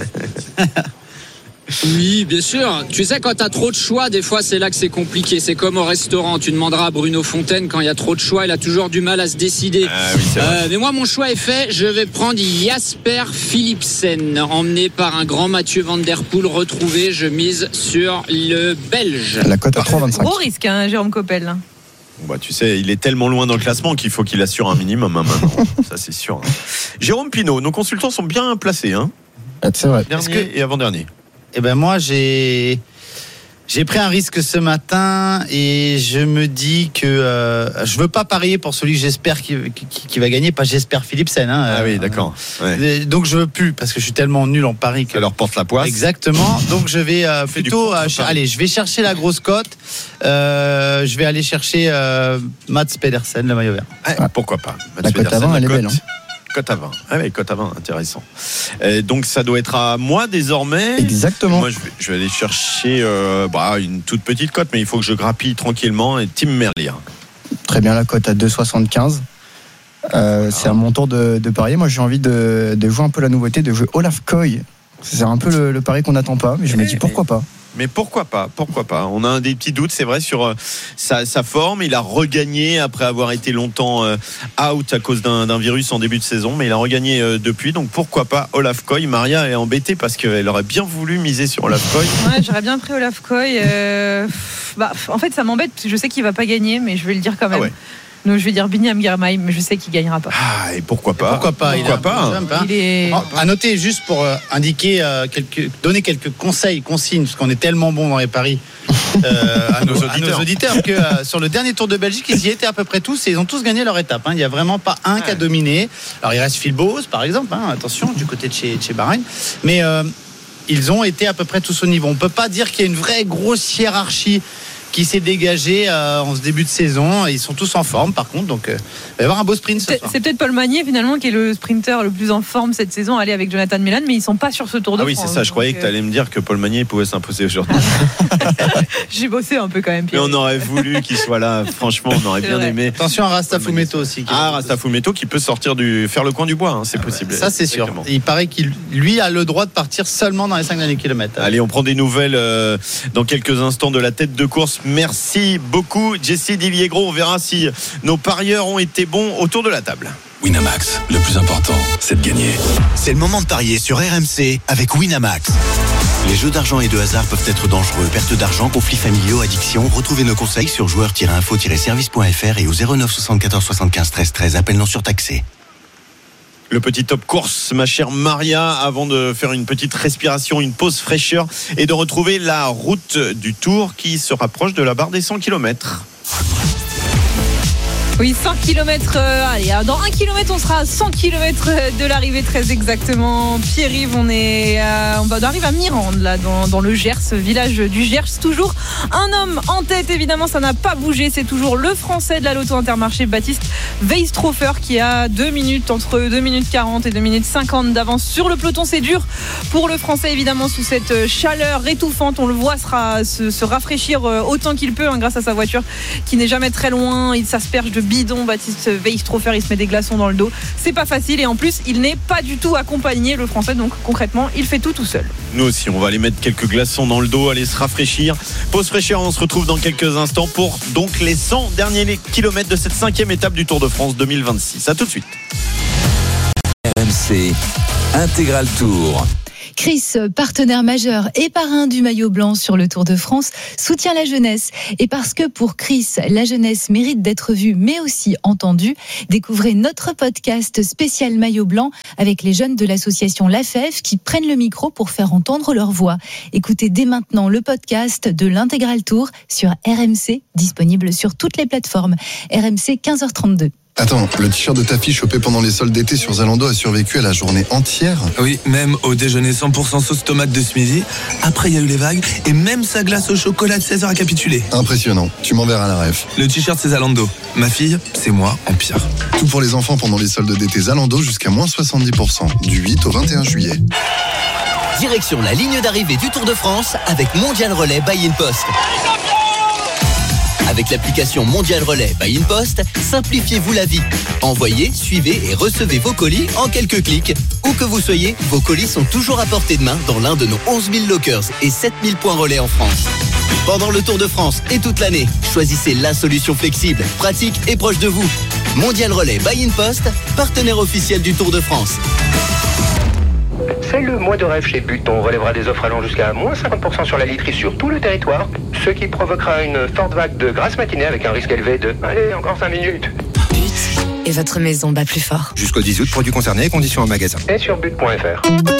Oui, bien sûr. Tu sais, quand t'as trop de choix, des fois, c'est là que c'est compliqué. C'est comme au restaurant. Tu demanderas à Bruno Fontaine, quand il y a trop de choix, il a toujours du mal à se décider. Mais moi, mon choix est fait. Je vais prendre Jasper Philipsen, emmené par un grand Mathieu Van Der Poel retrouvé. Je mise sur le Belge. La cote à 3,25. Gros risque, hein, Jérôme Coppel. Bah, tu sais, il est tellement loin dans le classement qu'il faut qu'il assure un minimum maintenant. Ça, c'est sûr. Jérôme Pinault, nos consultants sont bien placés. Hein. C'est vrai. Dernier et avant-dernier. Eh ben moi j'ai pris un risque ce matin et je me dis que je veux pas parier pour celui que j'espère qui va gagner, pas j'espère Philipsen. Hein, oui, d'accord. Ouais. Donc je veux plus parce que je suis tellement nul en paris que ça leur porte la poisse. Exactement. Donc je vais plutôt allez, je vais chercher la grosse cote. Je vais aller chercher Mats Pedersen, le maillot vert. Pourquoi pas. La cote à 20, elle est belle. Hein. Cote à 20. Ah oui, cote à 20, intéressant. Donc ça doit être à moi désormais. Exactement. Moi je vais aller chercher une toute petite cote, mais il faut que je grappille tranquillement. Et Tim Merlier. Très bien, la cote à 2,75. C'est à mon tour de parier. Moi j'ai envie de jouer un peu la nouveauté, de jouer Olaf Koy. C'est un peu le pari qu'on n'attend pas, mais je me dis pourquoi pas. Mais pourquoi pas. On a des petits doutes, c'est vrai, sur sa forme. Il a regagné après avoir été longtemps out à cause d'un virus en début de saison, mais il a regagné depuis. Donc pourquoi pas Olaf Koy. Maria est embêtée parce qu'elle aurait bien voulu miser sur Olaf Koy. Ouais, j'aurais bien pris Olaf Koy. En fait, ça m'embête. Je sais qu'il va pas gagner, mais je vais le dire quand même. Ah ouais. Donc je vais dire Binyam Girmay, mais je sais qu'il gagnera pas. Et pourquoi pas? À noter juste pour indiquer donner quelques conseils, consignes, parce qu'on est tellement bon dans les paris à nos auditeurs que sur le dernier Tour de Belgique, ils y étaient à peu près tous et ils ont tous gagné leur étape. Il n'y a vraiment pas un qui a dominé. Alors il reste Phil Bowes par exemple, attention du côté de chez Bahreïn, mais ils ont été à peu près tous au niveau. On peut pas dire qu'il y a une vraie grosse hiérarchie qui s'est dégagé en ce début de saison. Ils sont tous en forme par contre, donc il va y avoir un beau sprint ce soir. C'est peut-être Paul Magnier finalement qui est le sprinter le plus en forme cette saison, aller avec Jonathan Milan, mais ils sont pas sur ce Tour de France. Ah oui, c'est ça, je croyais que tu allais me dire que Paul Magnier pouvait s'imposer aujourd'hui. J'ai bossé un peu quand même, Pierre. Mais on aurait voulu qu'il soit là, franchement on aurait bien aimé. Attention à Rasta Fumetto aussi. Rasta Fumetto qui peut sortir faire le coin du bois, c'est possible. Ça c'est sûr. Il paraît qu'il lui a le droit de partir seulement dans les 5 derniers kilomètres. Allez, on prend des nouvelles dans quelques instants de la tête de course. Merci beaucoup Jessie Dillier-Gros. On verra si nos parieurs ont été bons autour de la table. Winamax, le plus important, c'est de gagner. C'est le moment de parier sur RMC avec Winamax. Les jeux d'argent et de hasard peuvent être dangereux. Perte d'argent, conflits familiaux, addiction. Retrouvez nos conseils sur joueurs-info-service.fr et au 09 74 75 13 13. Appel non surtaxé. Le petit top course, ma chère Maria, avant de faire une petite respiration, une pause fraîcheur et de retrouver la route du Tour qui se rapproche de la barre des 100 km. Oui, 100 km. Allez, dans 1 km, on sera à 100 km de l'arrivée, très exactement. Pierre-Yves, on arrive à Mirande, là, dans le Gers, village du Gers. Toujours un homme en tête, évidemment, ça n'a pas bougé. C'est toujours le Français de la Loto Intermarché, Baptiste Weistrofer, qui a 2 minutes, entre 2 minutes 40 et 2 minutes 50 d'avance sur le peloton. C'est dur pour le Français, évidemment, sous cette chaleur étouffante. On le voit se rafraîchir autant qu'il peut, grâce à sa voiture qui n'est jamais très loin. Il s'asperge de bidon, Baptiste Weistrofer, il se met des glaçons dans le dos. C'est pas facile et en plus il n'est pas du tout accompagné, le Français, donc concrètement il fait tout seul. Nous aussi on va aller mettre quelques glaçons dans le dos, aller se rafraîchir. Pause fraîcheur, on se retrouve dans quelques instants pour donc les 100 derniers kilomètres de cette 5e étape du Tour de France 2026. À tout de suite. RMC Intégral Tour. Chris, partenaire majeur et parrain du maillot blanc sur le Tour de France, soutient la jeunesse. Et parce que pour Chris, la jeunesse mérite d'être vue mais aussi entendue, découvrez notre podcast spécial maillot blanc avec les jeunes de l'association LAFEF qui prennent le micro pour faire entendre leur voix. Écoutez dès maintenant le podcast de l'Intégral Tour sur RMC, disponible sur toutes les plateformes. RMC 15h32. Attends, le t-shirt de ta fille chopé pendant les soldes d'été sur Zalando a survécu à la journée entière? Oui, même au déjeuner 100% sauce tomate de ce midi. Après, il y a eu les vagues et même sa glace au chocolat de 16h a capitulé. Impressionnant. Tu m'enverras la ref. Le t-shirt, c'est Zalando. Ma fille, c'est moi en pire. Tout pour les enfants pendant les soldes d'été Zalando jusqu'à moins 70%. Du 8 au 21 juillet. Direction la ligne d'arrivée du Tour de France avec Mondial Relais by InPost. Avec l'application Mondial Relais by InPost, simplifiez-vous la vie. Envoyez, suivez et recevez vos colis en quelques clics. Où que vous soyez, vos colis sont toujours à portée de main dans l'un de nos 11 000 lockers et 7 000 points relais en France. Pendant le Tour de France et toute l'année, choisissez la solution flexible, pratique et proche de vous. Mondial Relais by InPost, partenaire officiel du Tour de France. C'est le mois de rêve chez But. On relèvera des offres allant jusqu'à moins 50% sur la literie sur tout le territoire, ce qui provoquera une forte vague de grasse matinée avec un risque élevé de... Allez, encore 5 minutes. But. Et votre maison bat plus fort. Jusqu'au 10 août, produits concernés, conditions en magasin. Et sur but.fr.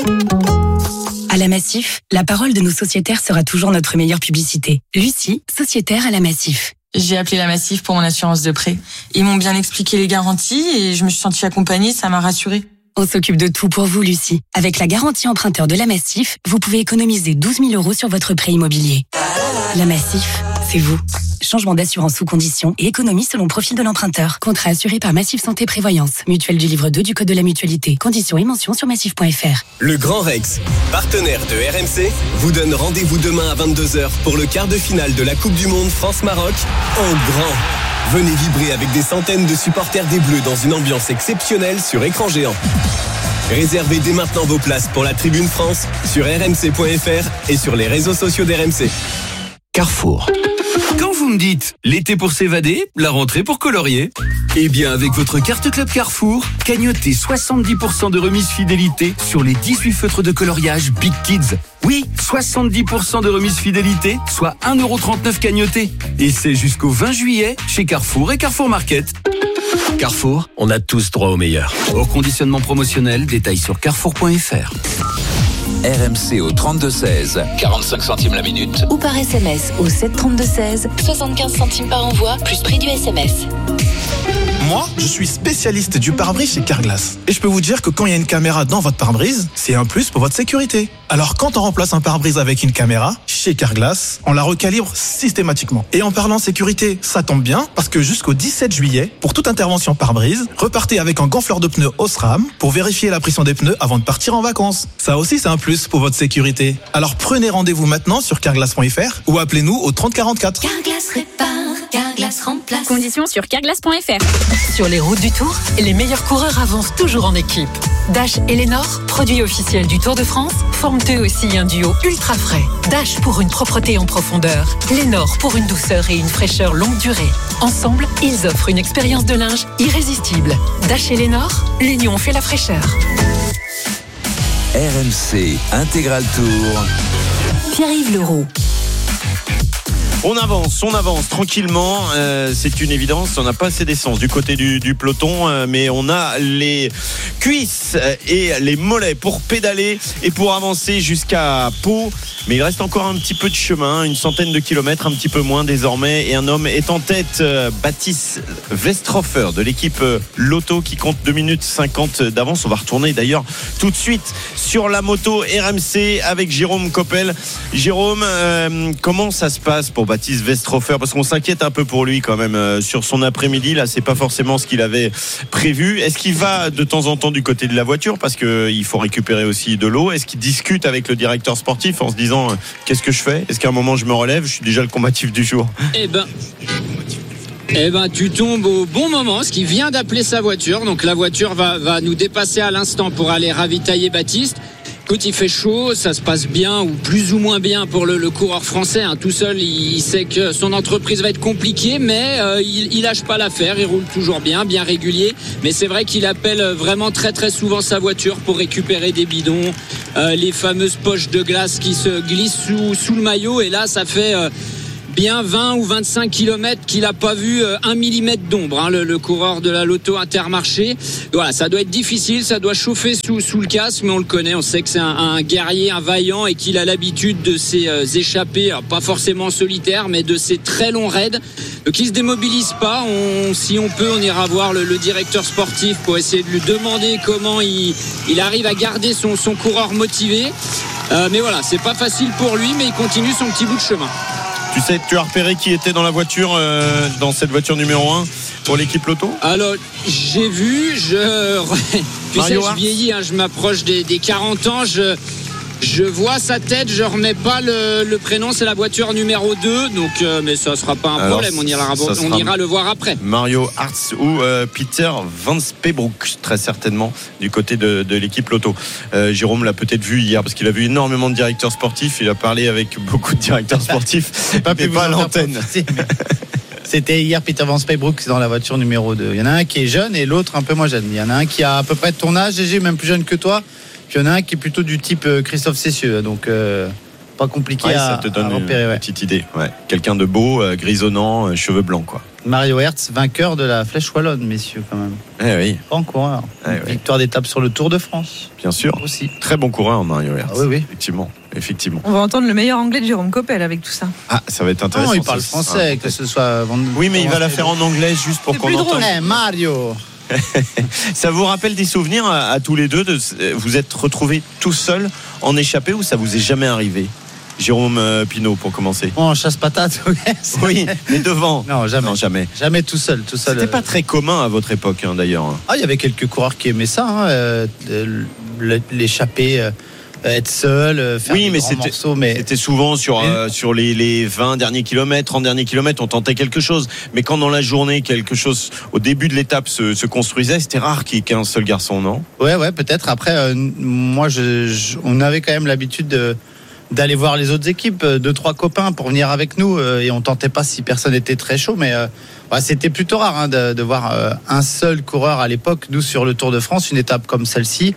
À la Massif, la parole de nos sociétaires sera toujours notre meilleure publicité. Lucie, sociétaire à la Massif. J'ai appelé la Massif pour mon assurance de prêt. Ils m'ont bien expliqué les garanties et je me suis sentie accompagnée, ça m'a rassurée. On s'occupe de tout pour vous, Lucie. Avec la garantie emprunteur de la Massif, vous pouvez économiser 12 000 € sur votre prêt immobilier. La Massif, c'est vous. Changement d'assurance sous conditions et économie selon profil de l'emprunteur. Contrat assuré par Massif Santé Prévoyance. Mutuelle du livre 2 du Code de la Mutualité. Conditions et mentions sur massif.fr. Le Grand Rex, partenaire de RMC, vous donne rendez-vous demain à 22h pour le quart de finale de la Coupe du Monde France-Maroc en grand. Venez vibrer avec des centaines de supporters des Bleus dans une ambiance exceptionnelle sur écran géant. Réservez dès maintenant vos places pour la Tribune France sur rmc.fr et sur les réseaux sociaux d'RMC. Carrefour. Quand vous me dites l'été pour s'évader, la rentrée pour colorier, eh bien avec votre carte Club Carrefour, cagnotez 70% de remise fidélité sur les 18 feutres de coloriage Big Kids. Oui, 70% de remise fidélité, soit 1,39€ cagnoté. Et c'est jusqu'au 20 juillet chez Carrefour et Carrefour Market. Carrefour, on a tous droit au meilleur. Au conditionnement promotionnel, détail sur carrefour.fr. RMC au 32-16, 45 centimes la minute. Ou par SMS au 732-16, 75 centimes par envoi, plus prix du SMS. Moi, je suis spécialiste du pare-brise chez Carglass. Et je peux vous dire que quand il y a une caméra dans votre pare-brise, c'est un plus pour votre sécurité. Alors quand on remplace un pare-brise avec une caméra, chez Carglass, on la recalibre systématiquement. Et en parlant sécurité, ça tombe bien, parce que jusqu'au 17 juillet, pour toute intervention pare-brise, repartez avec un gonfleur de pneus Osram pour vérifier la pression des pneus avant de partir en vacances. Ça aussi, c'est un plus pour votre sécurité. Alors prenez rendez-vous maintenant sur carglass.fr ou appelez-nous au 3044. Carglass répare, Carglass remplace. Conditions sur carglass.fr. Sur les routes du Tour, les meilleurs coureurs avancent toujours en équipe. Dash et Lénor, produits officiels du Tour de France, forment eux aussi un duo ultra frais. Dash pour une propreté en profondeur, Lénor pour une douceur et une fraîcheur longue durée. Ensemble, ils offrent une expérience de linge irrésistible. Dash et Lénor, l'union fait la fraîcheur. RMC Intégral Tour. Pierre-Yves Leroux. On avance tranquillement. C'est une évidence. On n'a pas assez d'essence du côté du peloton, mais on a les cuisses et les mollets pour pédaler et pour avancer jusqu'à Pau. Mais il reste encore un petit peu de chemin, une centaine de kilomètres, un petit peu moins désormais. Et un homme est en tête, Baptiste Westhofer de l'équipe Lotto qui compte 2 minutes 50 d'avance. On va retourner d'ailleurs tout de suite sur la moto RMC avec Jérôme Coppel. Jérôme, comment ça se passe pour Baptiste Westhofer? Parce qu'on s'inquiète un peu pour lui quand même sur son après-midi. Là, c'est pas forcément ce qu'il avait prévu. Est-ce qu'il va de temps en temps du côté de la voiture parce qu'il faut récupérer aussi de l'eau? Est-ce qu'il discute avec le directeur sportif en se disant qu'est-ce que je fais? Est-ce qu'à un moment je me relève? Je suis déjà le combatif du jour. Eh ben, tu tombes au bon moment, parce qu'il vient d'appeler sa voiture. Donc la voiture va nous dépasser à l'instant pour aller ravitailler Baptiste. Écoute, il fait chaud, ça se passe bien ou plus ou moins bien pour le coureur français. Tout seul, il sait que son entreprise va être compliquée, mais il lâche pas l'affaire. Il roule toujours bien régulier. Mais c'est vrai qu'il appelle vraiment très très souvent sa voiture pour récupérer des bidons, les fameuses poches de glace qui se glissent sous le maillot. Et là, ça fait bien 20 ou 25 km qu'il n'a pas vu 1 millimètre d'ombre, le coureur de la Lotto Intermarché. Voilà, ça doit être difficile, ça doit chauffer sous le casque, mais on le connaît, on sait que c'est un guerrier, un vaillant et qu'il a l'habitude de ces échappées, alors pas forcément solitaires, mais de ces très longs raids. Donc il se démobilise pas. Si on peut, on ira voir le directeur sportif pour essayer de lui demander comment il arrive à garder son coureur motivé. Mais voilà, c'est pas facile pour lui, mais il continue son petit bout de chemin. Tu sais, tu as repéré qui était dans la voiture, dans cette voiture numéro 1 pour l'équipe Lotto? Alors, j'ai vu, tu sais, je vieillis, je m'approche des 40 ans, je vois sa tête, je remets pas le prénom, c'est la voiture numéro 2, donc, mais ça sera pas un problème, on ira le voir après. Mario Hartz ou Peter Van Spebroek, très certainement, du côté de l'équipe Lotto. Jérôme l'a peut-être vu hier, parce qu'il a vu énormément de directeurs sportifs, il a parlé avec beaucoup de directeurs sportifs, c'est pas à l'antenne. C'était hier Peter Van Spebroek dans la voiture numéro 2. Il y en a un qui est jeune et l'autre un peu moins jeune. Il y en a un qui a à peu près de ton âge, GG, même plus jeune que toi. Il y en a un qui est plutôt du type Christophe Cessieux, donc pas compliqué ça te donne repérer. Une petite idée. Ouais. Quelqu'un de beau, grisonnant, cheveux blancs, quoi. Mario Hertz, vainqueur de la Flèche Wallonne, messieurs, quand même. Oui. Pas en coureur. Victoire d'étape sur le Tour de France. Bien sûr. Aussi. Très bon coureur, Mario Hertz. Oui. Effectivement. On va entendre le meilleur anglais de Jérôme Coppel avec tout ça. Ça va être intéressant. Non, il parle français, que ce soit. Oui, mais il va la faire en anglais juste pour qu'on entende. Mario. Ça vous rappelle des souvenirs à tous les deux vous êtes retrouvés tout seul en échappée ou ça vous est jamais arrivé? Jérôme Pinault pour commencer. En chasse-patate, oui, mais devant. Non, jamais. Jamais tout seul. C'était pas très commun à votre époque, d'ailleurs. Il y avait quelques coureurs qui aimaient ça, l'échappée. Être seul, faire des grands morceaux, mais c'était souvent sur les 20 derniers kilomètres, 30 derniers kilomètres, on tentait quelque chose. Mais quand dans la journée, quelque chose au début de l'étape se construisait, c'était rare qu'il y ait qu'un seul garçon, non? Ouais, peut-être. Après, moi, on avait quand même l'habitude d'aller voir les autres équipes, 2-3 copains pour venir avec nous, et on tentait pas si personne n'était très chaud, mais c'était plutôt rare de voir un seul coureur à l'époque. Nous, sur le Tour de France, une étape comme celle-ci.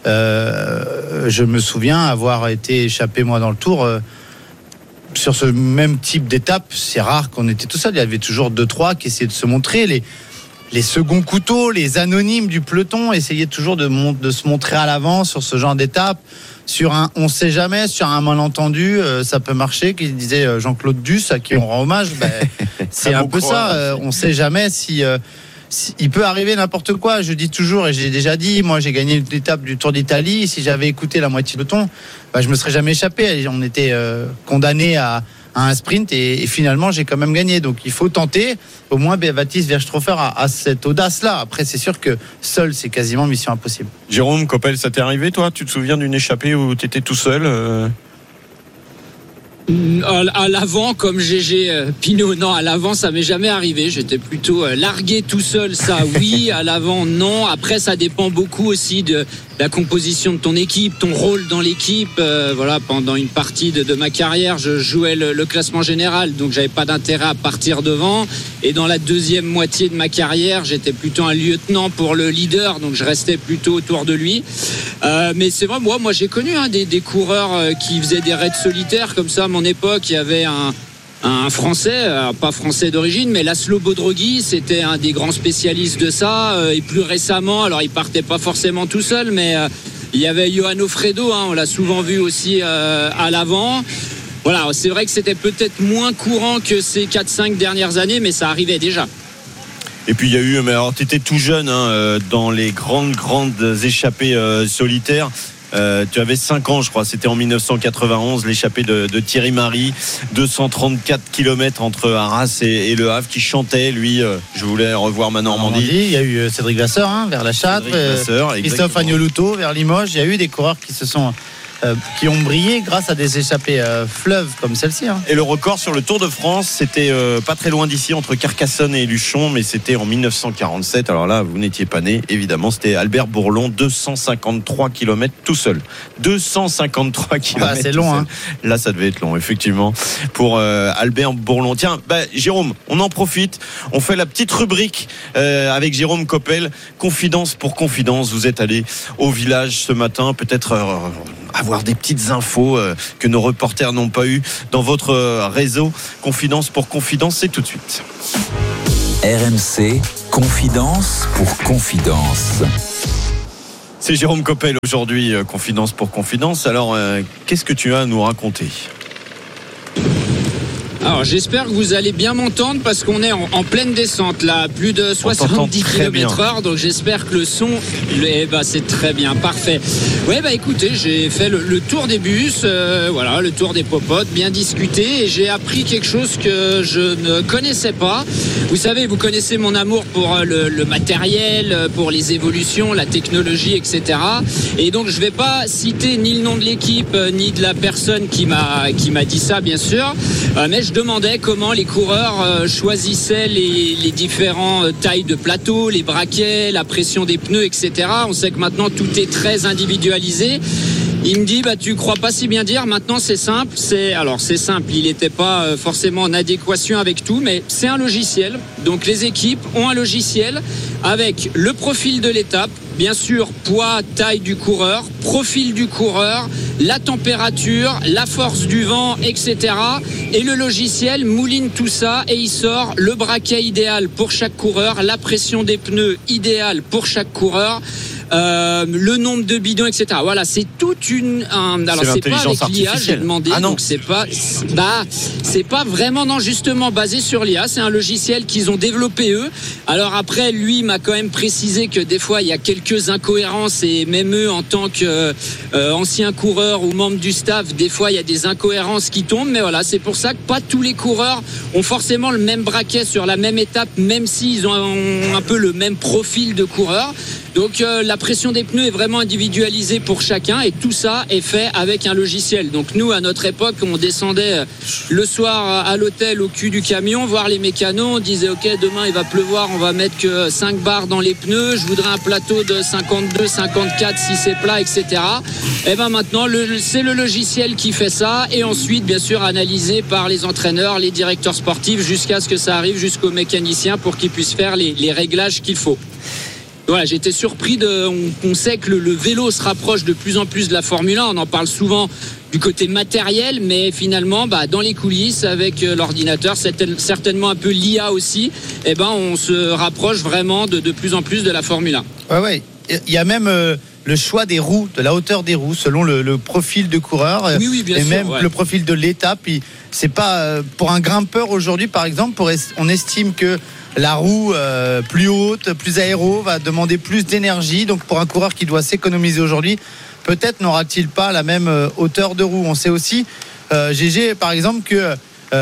Je me souviens avoir été échappé moi dans le Tour sur ce même type d'étape. C'est rare qu'on était tout seul, il y avait toujours 2-3 qui essayaient de se montrer, les seconds couteaux, les anonymes du peloton essayaient toujours de se montrer à l'avant sur ce genre d'étape. Sur un on sait jamais, sur un malentendu, ça peut marcher, qui disait Jean-Claude Duss, à qui on rend hommage. C'est un peu ça, on sait jamais si il peut arriver n'importe quoi. Je dis toujours, et j'ai déjà dit, moi j'ai gagné une étape du Tour d'Italie. Si j'avais écouté la moitié du peloton, je me serais jamais échappé. On était condamné à un sprint et finalement j'ai quand même gagné. Donc il faut tenter. Au moins Baptiste Westhofer a cette audace-là. Après c'est sûr que seul c'est quasiment mission impossible. Jérôme Coppel, ça t'est arrivé toi? Tu te souviens d'une échappée où tu étais tout seul À l'avant, comme GG Pinault, non, à l'avant ça m'est jamais arrivé. J'étais plutôt largué tout seul, ça oui. À l'avant, non. Après, ça dépend beaucoup aussi de la composition de ton équipe, ton rôle dans l'équipe. Pendant une partie de ma carrière, je jouais le classement général, donc j'avais pas d'intérêt à partir devant. Et dans la deuxième moitié de ma carrière, j'étais plutôt un lieutenant pour le leader, donc je restais plutôt autour de lui. Mais c'est vrai, moi j'ai connu des coureurs qui faisaient des raids solitaires comme ça. À mon époque, il y avait un Français, pas français d'origine, mais Laszlo Bodrogi, c'était un des grands spécialistes de ça. Et plus récemment, alors il partait pas forcément tout seul, mais il y avait Johan Ofredo, on l'a souvent vu aussi à l'avant. Voilà, c'est vrai que c'était peut-être moins courant que ces 4-5 dernières années, mais ça arrivait déjà. Et puis il y a eu, mais alors tu étais tout jeune dans les grandes échappées solitaires. Tu avais 5 ans, je crois, c'était en 1991, l'échappée de Thierry Marie, 234 km entre Arras et Le Havre, qui chantait, lui, je voulais revoir ma Normandie. Il y a eu Cédric Vasseur vers la Châtre, Christophe Agnolouto vers Limoges. Il y a eu des coureurs qui ont brillé grâce à des échappées fleuves comme celle-ci. Et le record sur le Tour de France, c'était pas très loin d'ici, entre Carcassonne et Luchon, mais c'était en 1947. Alors là, vous n'étiez pas né, évidemment. C'était Albert Bourlon, 253 km tout seul. 253 km. C'est long, Là, ça devait être long, effectivement, pour Albert Bourlon. Tiens, Jérôme, on en profite. On fait la petite rubrique avec Jérôme Coppel. Confidence pour confidence. Vous êtes allé au village ce matin, peut-être avoir des petites infos que nos reporters n'ont pas eu dans votre réseau. Confidence pour confidence, c'est tout de suite. RMC, confidence pour confidence. C'est Jérôme Coppel aujourd'hui, confidence pour confidence. Alors, qu'est-ce que tu as à nous raconter ? Alors j'espère que vous allez bien m'entendre parce qu'on est en pleine descente là, plus de 70 km/h, donc j'espère que le son c'est très bien, parfait. Ouais écoutez, j'ai fait le tour des bus, le tour des popotes, bien discuté, et j'ai appris quelque chose que je ne connaissais pas. Vous savez, vous connaissez mon amour pour le matériel, pour les évolutions, la technologie, etc. Et donc je vais pas citer ni le nom de l'équipe ni de la personne qui m'a dit ça, bien sûr, mais je demandais comment les coureurs choisissaient les différentes tailles de plateau, les braquets, la pression des pneus, etc. On sait que maintenant tout est très individualisé. Il me dit, tu crois pas si bien dire, maintenant c'est simple. C'est simple, il n'était pas forcément en adéquation avec tout, mais c'est un logiciel. Donc les équipes ont un logiciel avec le profil de l'étape, bien sûr, poids, taille du coureur, profil du coureur, la température, la force du vent, etc. Et le logiciel mouline tout ça et il sort le braquet idéal pour chaque coureur, la pression des pneus idéale pour chaque coureur. Le nombre de bidons, etc. Voilà, c'est toute alors c'est pas avec l'IA, j'ai demandé. Donc c'est pas vraiment justement basé sur l'IA. C'est un logiciel qu'ils ont développé eux. Alors après, lui m'a quand même précisé que des fois il y a quelques incohérences et même eux en tant que anciens coureurs ou membres du staff, des fois il y a des incohérences qui tombent. Mais voilà, c'est pour ça que pas tous les coureurs ont forcément le même braquet sur la même étape, même s'ils ont un peu le même profil de coureur. Donc la pression des pneus est vraiment individualisée pour chacun et tout ça est fait avec un logiciel. Donc nous, à notre époque, on descendait le soir à l'hôtel au cul du camion, voir les mécanos, on disait ok, demain il va pleuvoir, on va mettre que 5 bars dans les pneus, je voudrais un plateau de 52, 54 si c'est plat, etc. Et maintenant c'est le logiciel qui fait ça et ensuite bien sûr analysé par les entraîneurs, les directeurs sportifs jusqu'à ce que ça arrive jusqu'aux mécaniciens pour qu'ils puissent faire les réglages qu'il faut. Voilà, j'ai été surpris on sait que le vélo se rapproche de plus en plus de la Formule 1, on en parle souvent du côté matériel, mais finalement dans les coulisses avec l'ordinateur, certainement un peu l'IA aussi, on se rapproche vraiment de plus en plus de la Formule 1. Ouais, il y a même le choix des roues, de la hauteur des roues selon le profil de coureur bien et sûr, même le profil de l'étape. C'est pas pour un grimpeur aujourd'hui par exemple, on estime que la roue plus haute, plus aéro va demander plus d'énergie. Donc pour un coureur qui doit s'économiser aujourd'hui, peut-être n'aura-t-il pas la même hauteur de roue. On sait aussi, GG par exemple, que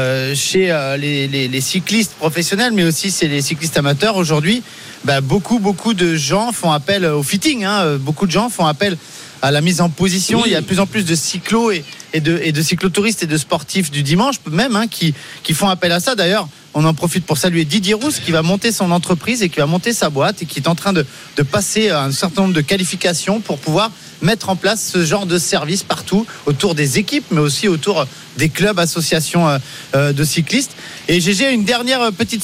chez les cyclistes professionnels, mais aussi c'est les cyclistes amateurs aujourd'hui, beaucoup de gens font appel au fitting. Beaucoup de gens font appel à la mise en position. Il y a de plus en plus de cyclos et de cyclotouristes et de sportifs du dimanche même qui font appel à ça. D'ailleurs, on en profite pour saluer Didier Rousse qui va monter son entreprise et qui va monter sa boîte et qui est en train de passer un certain nombre de qualifications pour pouvoir mettre en place ce genre de service partout autour des équipes mais aussi autour des clubs, associations de cyclistes. Et GG a une dernière petite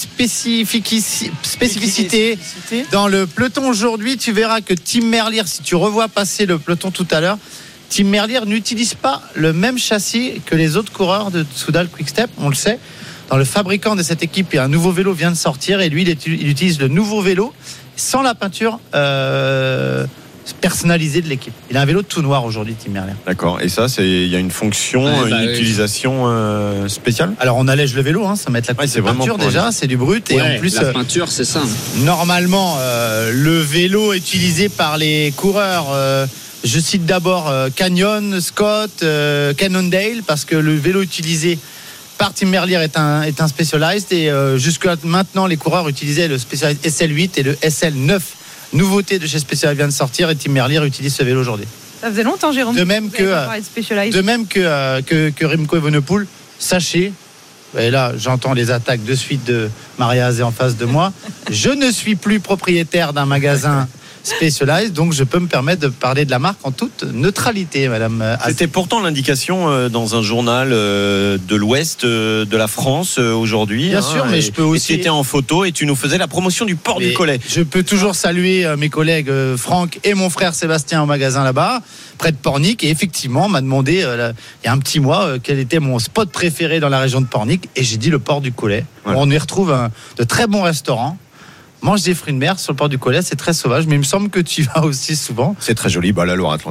spécificité dans le peloton aujourd'hui. Tu verras que Tim Merlier, si tu revois passer le peloton tout à l'heure, Tim Merlier n'utilise pas le même châssis que les autres coureurs de Soudal Quick-Step, on le sait. Dans le fabricant de cette équipe, un nouveau vélo vient de sortir et lui, il utilise le nouveau vélo sans la peinture personnalisée de l'équipe. Il a un vélo tout noir aujourd'hui, Tim Merlier. D'accord. Et ça, il y a une fonction, utilisation spéciale. Alors on allège le vélo, ça met la peinture déjà, c'est du brut et en plus la peinture, c'est ça. Normalement, le vélo utilisé par les coureurs. Je cite d'abord Canyon, Scott, Cannondale, parce que le vélo utilisé par Tim Merlier est un Specialized et jusqu'à maintenant les coureurs utilisaient le Specialized SL8 et le SL9. Nouveauté de chez Specialized vient de sortir et Tim Merlier utilise ce vélo aujourd'hui. Ça faisait longtemps, Jérôme. De même que Remco Evenepoel, sachez, et là j'entends les attaques de suite de Maria Azé en face de moi, je ne suis plus propriétaire d'un magasin Specialized, donc je peux me permettre de parler de la marque en toute neutralité, madame Azé. C'était pourtant l'indication dans un journal de l'Ouest de la France aujourd'hui. Bien sûr, mais je peux aussi. Tu étais en photo et tu nous faisais la promotion du port du Collet. Je peux toujours saluer mes collègues Franck et mon frère Sébastien au magasin là-bas, près de Pornic, et effectivement, on m'a demandé il y a un petit mois quel était mon spot préféré dans la région de Pornic, et j'ai dit le port du Collet. Voilà. On y retrouve de très bons restaurants. Mange des fruits de mer sur le port du Collet, c'est très sauvage, mais il me semble que tu y vas aussi souvent. C'est très joli, la Loire-Atlantique.